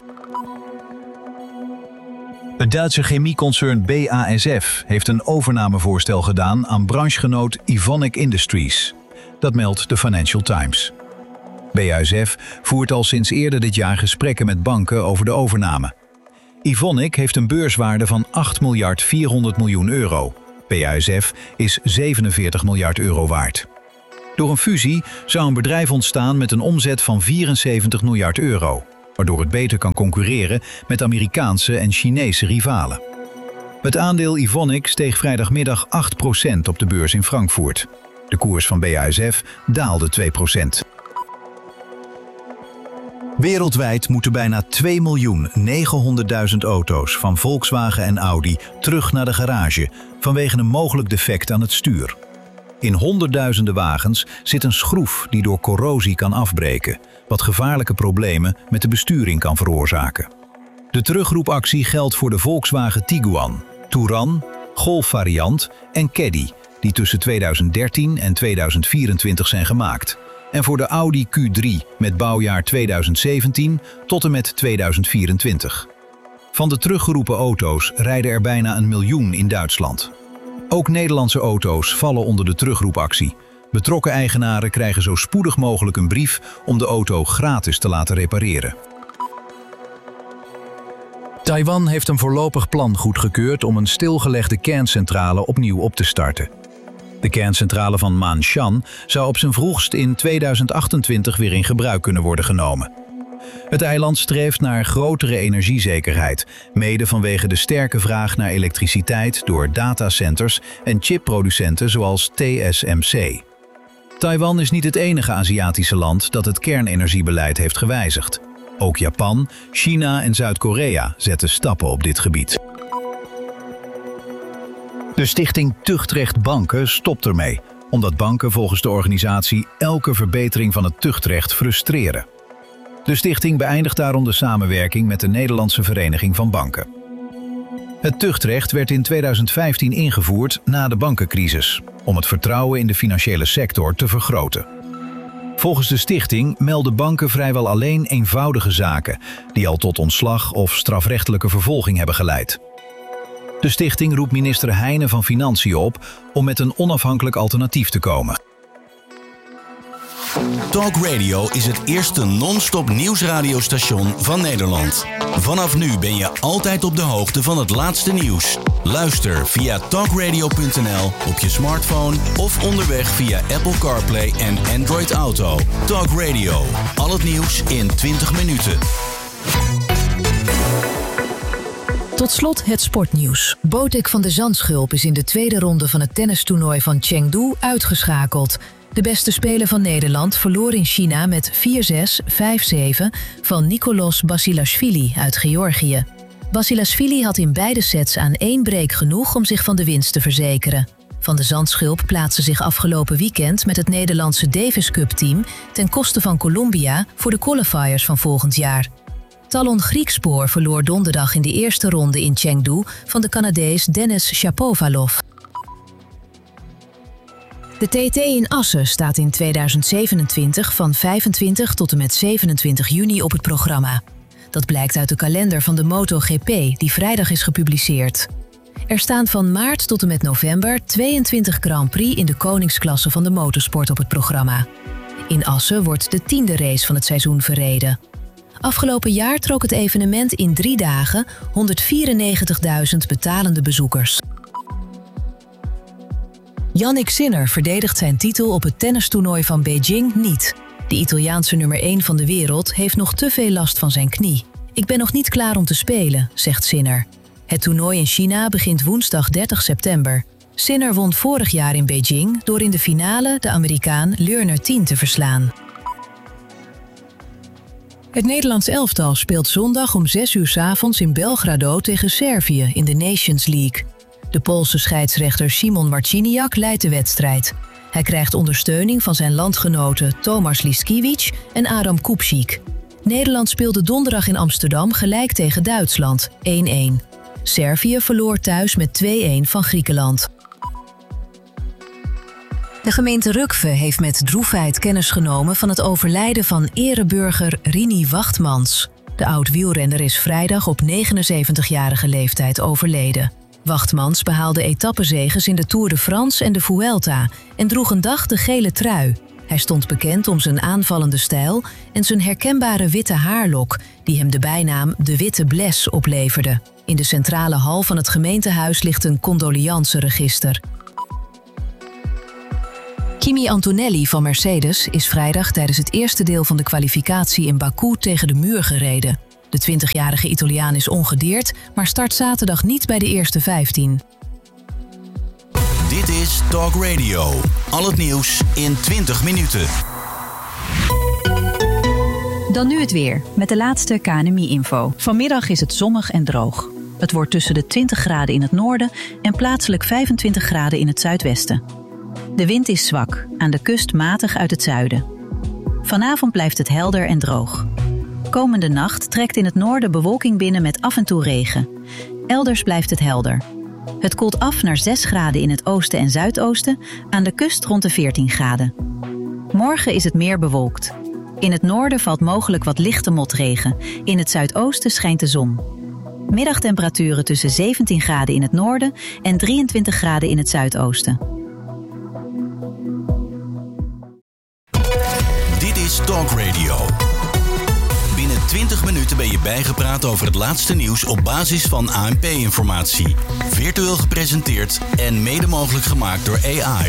Het Duitse chemieconcern B A S F heeft een overnamevoorstel gedaan aan branchegenoot Evonik Industries. Dat meldt de Financial Times. B A S F voert al sinds eerder dit jaar gesprekken met banken over de overname. Evonik heeft een beurswaarde van acht miljard vierhonderd miljoen euro. B A S F is zevenenveertig miljard euro waard. Door een fusie zou een bedrijf ontstaan met een omzet van vierenzeventig miljard euro, waardoor het beter kan concurreren met Amerikaanse en Chinese rivalen. Het aandeel Evonik steeg vrijdagmiddag acht procent op de beurs in Frankfurt. De koers van B A S F daalde twee procent. Wereldwijd moeten bijna twee miljoen negenhonderdduizend auto's van Volkswagen en Audi terug naar de garage vanwege een mogelijk defect aan het stuur. In honderdduizenden wagens zit een schroef die door corrosie kan afbreken, wat gevaarlijke problemen met de besturing kan veroorzaken. De terugroepactie geldt voor de Volkswagen Tiguan, Touran, Golf variant en Caddy, die tussen tweeduizend dertien en tweeduizend vierentwintig zijn gemaakt. En voor de Audi Q drie met bouwjaar tweeduizend zeventien tot en met tweeduizend vierentwintig. Van de teruggeroepen auto's rijden er bijna een miljoen in Duitsland. Ook Nederlandse auto's vallen onder de terugroepactie. Betrokken eigenaren krijgen zo spoedig mogelijk een brief om de auto gratis te laten repareren. Taiwan heeft een voorlopig plan goedgekeurd om een stilgelegde kerncentrale opnieuw op te starten. De kerncentrale van Ma'anshan zou op zijn vroegst in tweeduizend achtentwintig weer in gebruik kunnen worden genomen. Het eiland streeft naar grotere energiezekerheid, mede vanwege de sterke vraag naar elektriciteit door datacenters en chipproducenten zoals T S M C. Taiwan is niet het enige Aziatische land dat het kernenergiebeleid heeft gewijzigd. Ook Japan, China en Zuid-Korea zetten stappen op dit gebied. De stichting Tuchtrecht Banken stopt ermee, omdat banken volgens de organisatie elke verbetering van het tuchtrecht frustreren. De stichting beëindigt daarom de samenwerking met de Nederlandse Vereniging van Banken. Het tuchtrecht werd in tweeduizend vijftien ingevoerd na de bankencrisis, om het vertrouwen in de financiële sector te vergroten. Volgens de stichting melden banken vrijwel alleen eenvoudige zaken, die al tot ontslag of strafrechtelijke vervolging hebben geleid. De stichting roept minister Heijnen van Financiën op om met een onafhankelijk alternatief te komen. Talk Radio is het eerste non-stop nieuwsradiostation van Nederland. Vanaf nu ben je altijd op de hoogte van het laatste nieuws. Luister via talkradio punt n l op je smartphone of onderweg via Apple CarPlay en Android Auto. Talk Radio, al het nieuws in twintig minuten. Tot slot het sportnieuws. Botek van de Zandschulp is in de tweede ronde van het tennistoernooi van Chengdu uitgeschakeld. De beste speler van Nederland verloor in China met vier zes, vijf zeven van Nicolas Basilashvili uit Georgië. Basilashvili had in beide sets aan één break genoeg om zich van de winst te verzekeren. Van de Zandschulp plaatste zich afgelopen weekend met het Nederlandse Davis Cup team ten koste van Colombia voor de qualifiers van volgend jaar. Talon Griekspoor verloor donderdag in de eerste ronde in Chengdu van de Canadees Denis Shapovalov. De T T in Assen staat in tweeduizend zevenentwintig van vijfentwintig tot en met zevenentwintig juni op het programma. Dat blijkt uit de kalender van de MotoGP die vrijdag is gepubliceerd. Er staan van maart tot en met november tweeëntwintig Grand Prix in de koningsklasse van de motorsport op het programma. In Assen wordt de tiende race van het seizoen verreden. Afgelopen jaar trok het evenement in drie dagen honderdvierennegentigduizend betalende bezoekers. Jannik Sinner verdedigt zijn titel op het tennistoernooi van Beijing niet. De Italiaanse nummer één van de wereld heeft nog te veel last van zijn knie. Ik ben nog niet klaar om te spelen, zegt Sinner. Het toernooi in China begint woensdag dertig september. Sinner won vorig jaar in Beijing door in de finale de Amerikaan Lerner tien te verslaan. Het Nederlands elftal speelt zondag om zes uur 's avonds in Belgrado tegen Servië in de Nations League. De Poolse scheidsrechter Szymon Marciniak leidt de wedstrijd. Hij krijgt ondersteuning van zijn landgenoten Tomasz Liskiewicz en Adam Kupczyk. Nederland speelde donderdag in Amsterdam gelijk tegen Duitsland, één één. Servië verloor thuis met twee-één van Griekenland. De gemeente Rukve heeft met droefheid kennis genomen van het overlijden van ereburger Rini Wachtmans. De oud-wielrenner is vrijdag op negenenzeventigjarige leeftijd overleden. Wachtmans behaalde etappezeges in de Tour de France en de Vuelta en droeg een dag de gele trui. Hij stond bekend om zijn aanvallende stijl en zijn herkenbare witte haarlok, die hem de bijnaam de Witte Bles opleverde. In de centrale hal van het gemeentehuis ligt een condolianceregister. Kimi Antonelli van Mercedes is vrijdag tijdens het eerste deel van de kwalificatie in Baku tegen de muur gereden. De twintigjarige Italiaan is ongedeerd, maar start zaterdag niet bij de eerste vijftien. Dit is Talk Radio. Al het nieuws in twintig minuten. Dan nu het weer, met de laatste K N M I-info. Vanmiddag is het zonnig en droog. Het wordt tussen de twintig graden in het noorden en plaatselijk vijfentwintig graden in het zuidwesten. De wind is zwak, aan de kust matig uit het zuiden. Vanavond blijft het helder en droog. Komende nacht trekt in het noorden bewolking binnen met af en toe regen. Elders blijft het helder. Het koelt af naar zes graden in het oosten en zuidoosten, aan de kust rond de veertien graden. Morgen is het meer bewolkt. In het noorden valt mogelijk wat lichte motregen. In het zuidoosten schijnt de zon. Middagtemperaturen tussen zeventien graden in het noorden en drieëntwintig graden in het zuidoosten. Dit is Talk Radio. Binnen twintig minuten ben je bijgepraat over het laatste nieuws op basis van A N P-informatie. Virtueel gepresenteerd en mede mogelijk gemaakt door A I.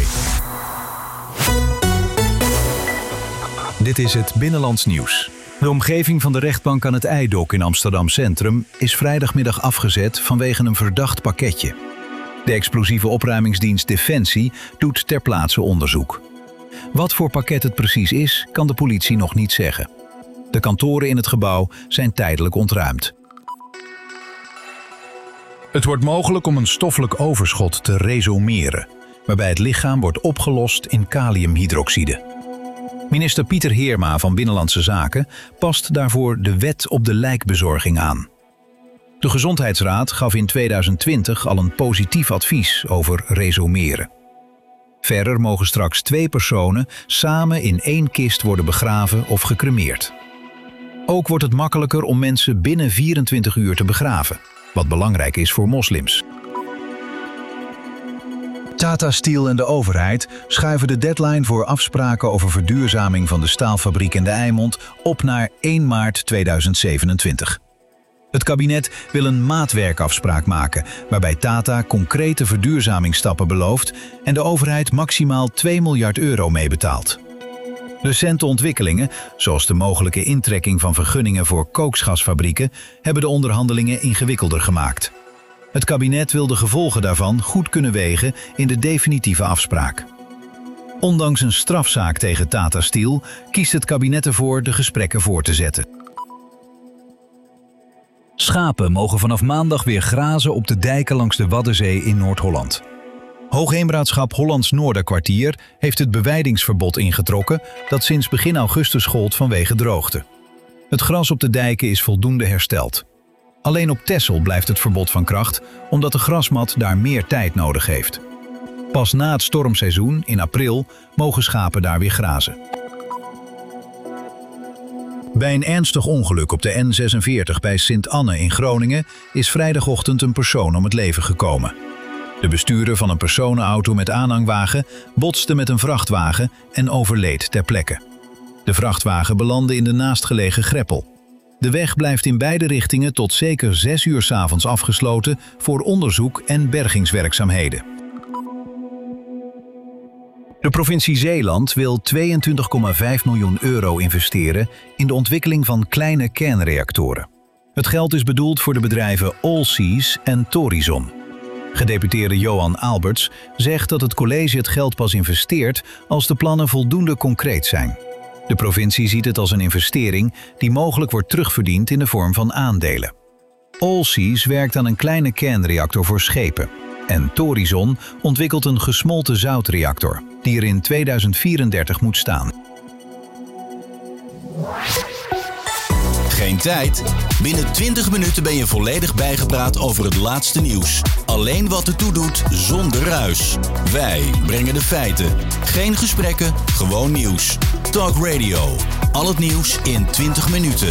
Dit is het Binnenlands Nieuws. De omgeving van de rechtbank aan het IJdok in Amsterdam Centrum is vrijdagmiddag afgezet vanwege een verdacht pakketje. De explosieve opruimingsdienst Defensie doet ter plaatse onderzoek. Wat voor pakket het precies is, kan de politie nog niet zeggen. De kantoren in het gebouw zijn tijdelijk ontruimd. Het wordt mogelijk om een stoffelijk overschot te resomeren, waarbij het lichaam wordt opgelost in kaliumhydroxide. Minister Pieter Heerma van Binnenlandse Zaken past daarvoor de wet op de lijkbezorging aan. De Gezondheidsraad gaf in tweeduizend twintig al een positief advies over resomeren. Verder mogen straks twee personen samen in één kist worden begraven of gecremeerd. Ook wordt het makkelijker om mensen binnen vierentwintig uur te begraven, wat belangrijk is voor moslims. Tata Steel en de overheid schuiven de deadline voor afspraken over verduurzaming van de staalfabriek in de Eimond op naar één maart tweeduizend zevenentwintig. Het kabinet wil een maatwerkafspraak maken, waarbij Tata concrete verduurzamingsstappen belooft en de overheid maximaal twee miljard euro meebetaalt. Recente ontwikkelingen, zoals de mogelijke intrekking van vergunningen voor kooksgasfabrieken, hebben de onderhandelingen ingewikkelder gemaakt. Het kabinet wil de gevolgen daarvan goed kunnen wegen in de definitieve afspraak. Ondanks een strafzaak tegen Tata Steel kiest het kabinet ervoor de gesprekken voor te zetten. Schapen mogen vanaf maandag weer grazen op de dijken langs de Waddenzee in Noord-Holland. Hoogheemraadschap Hollands Noorderkwartier heeft het bewijdingsverbod ingetrokken dat sinds begin augustus gold vanwege droogte. Het gras op de dijken is voldoende hersteld. Alleen op Texel blijft het verbod van kracht, omdat de grasmat daar meer tijd nodig heeft. Pas na het stormseizoen, in april, mogen schapen daar weer grazen. Bij een ernstig ongeluk op de N zesenveertig bij Sint-Anne in Groningen is vrijdagochtend een persoon om het leven gekomen. De bestuurder van een personenauto met aanhangwagen botste met een vrachtwagen en overleed ter plekke. De vrachtwagen belandde in de naastgelegen greppel. De weg blijft in beide richtingen tot zeker zes uur 's avonds afgesloten voor onderzoek en bergingswerkzaamheden. De provincie Zeeland wil tweeëntwintig komma vijf miljoen euro investeren in de ontwikkeling van kleine kernreactoren. Het geld is bedoeld voor de bedrijven Allseas en Torizon. Gedeputeerde Johan Alberts zegt dat het college het geld pas investeert als de plannen voldoende concreet zijn. De provincie ziet het als een investering die mogelijk wordt terugverdiend in de vorm van aandelen. Allseas werkt aan een kleine kernreactor voor schepen. En Torizon ontwikkelt een gesmolten zoutreactor die er in tweeduizend vierendertig moet staan. Geen tijd? Binnen twintig minuten ben je volledig bijgepraat over het laatste nieuws. Alleen wat ertoe doet, zonder ruis. Wij brengen de feiten. Geen gesprekken, gewoon nieuws. Talk Radio. Al het nieuws in twintig minuten.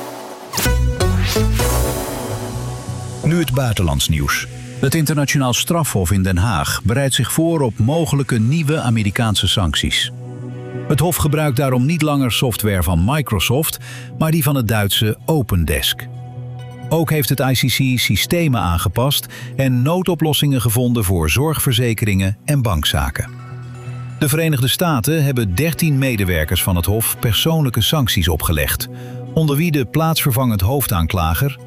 Nu het buitenlands nieuws. Het internationaal strafhof in Den Haag bereidt zich voor op mogelijke nieuwe Amerikaanse sancties. Het Hof gebruikt daarom niet langer software van Microsoft, maar die van het Duitse Opendesk. Ook heeft het I C C systemen aangepast en noodoplossingen gevonden voor zorgverzekeringen en bankzaken. De Verenigde Staten hebben dertien medewerkers van het Hof persoonlijke sancties opgelegd, onder wie de plaatsvervangend hoofdaanklager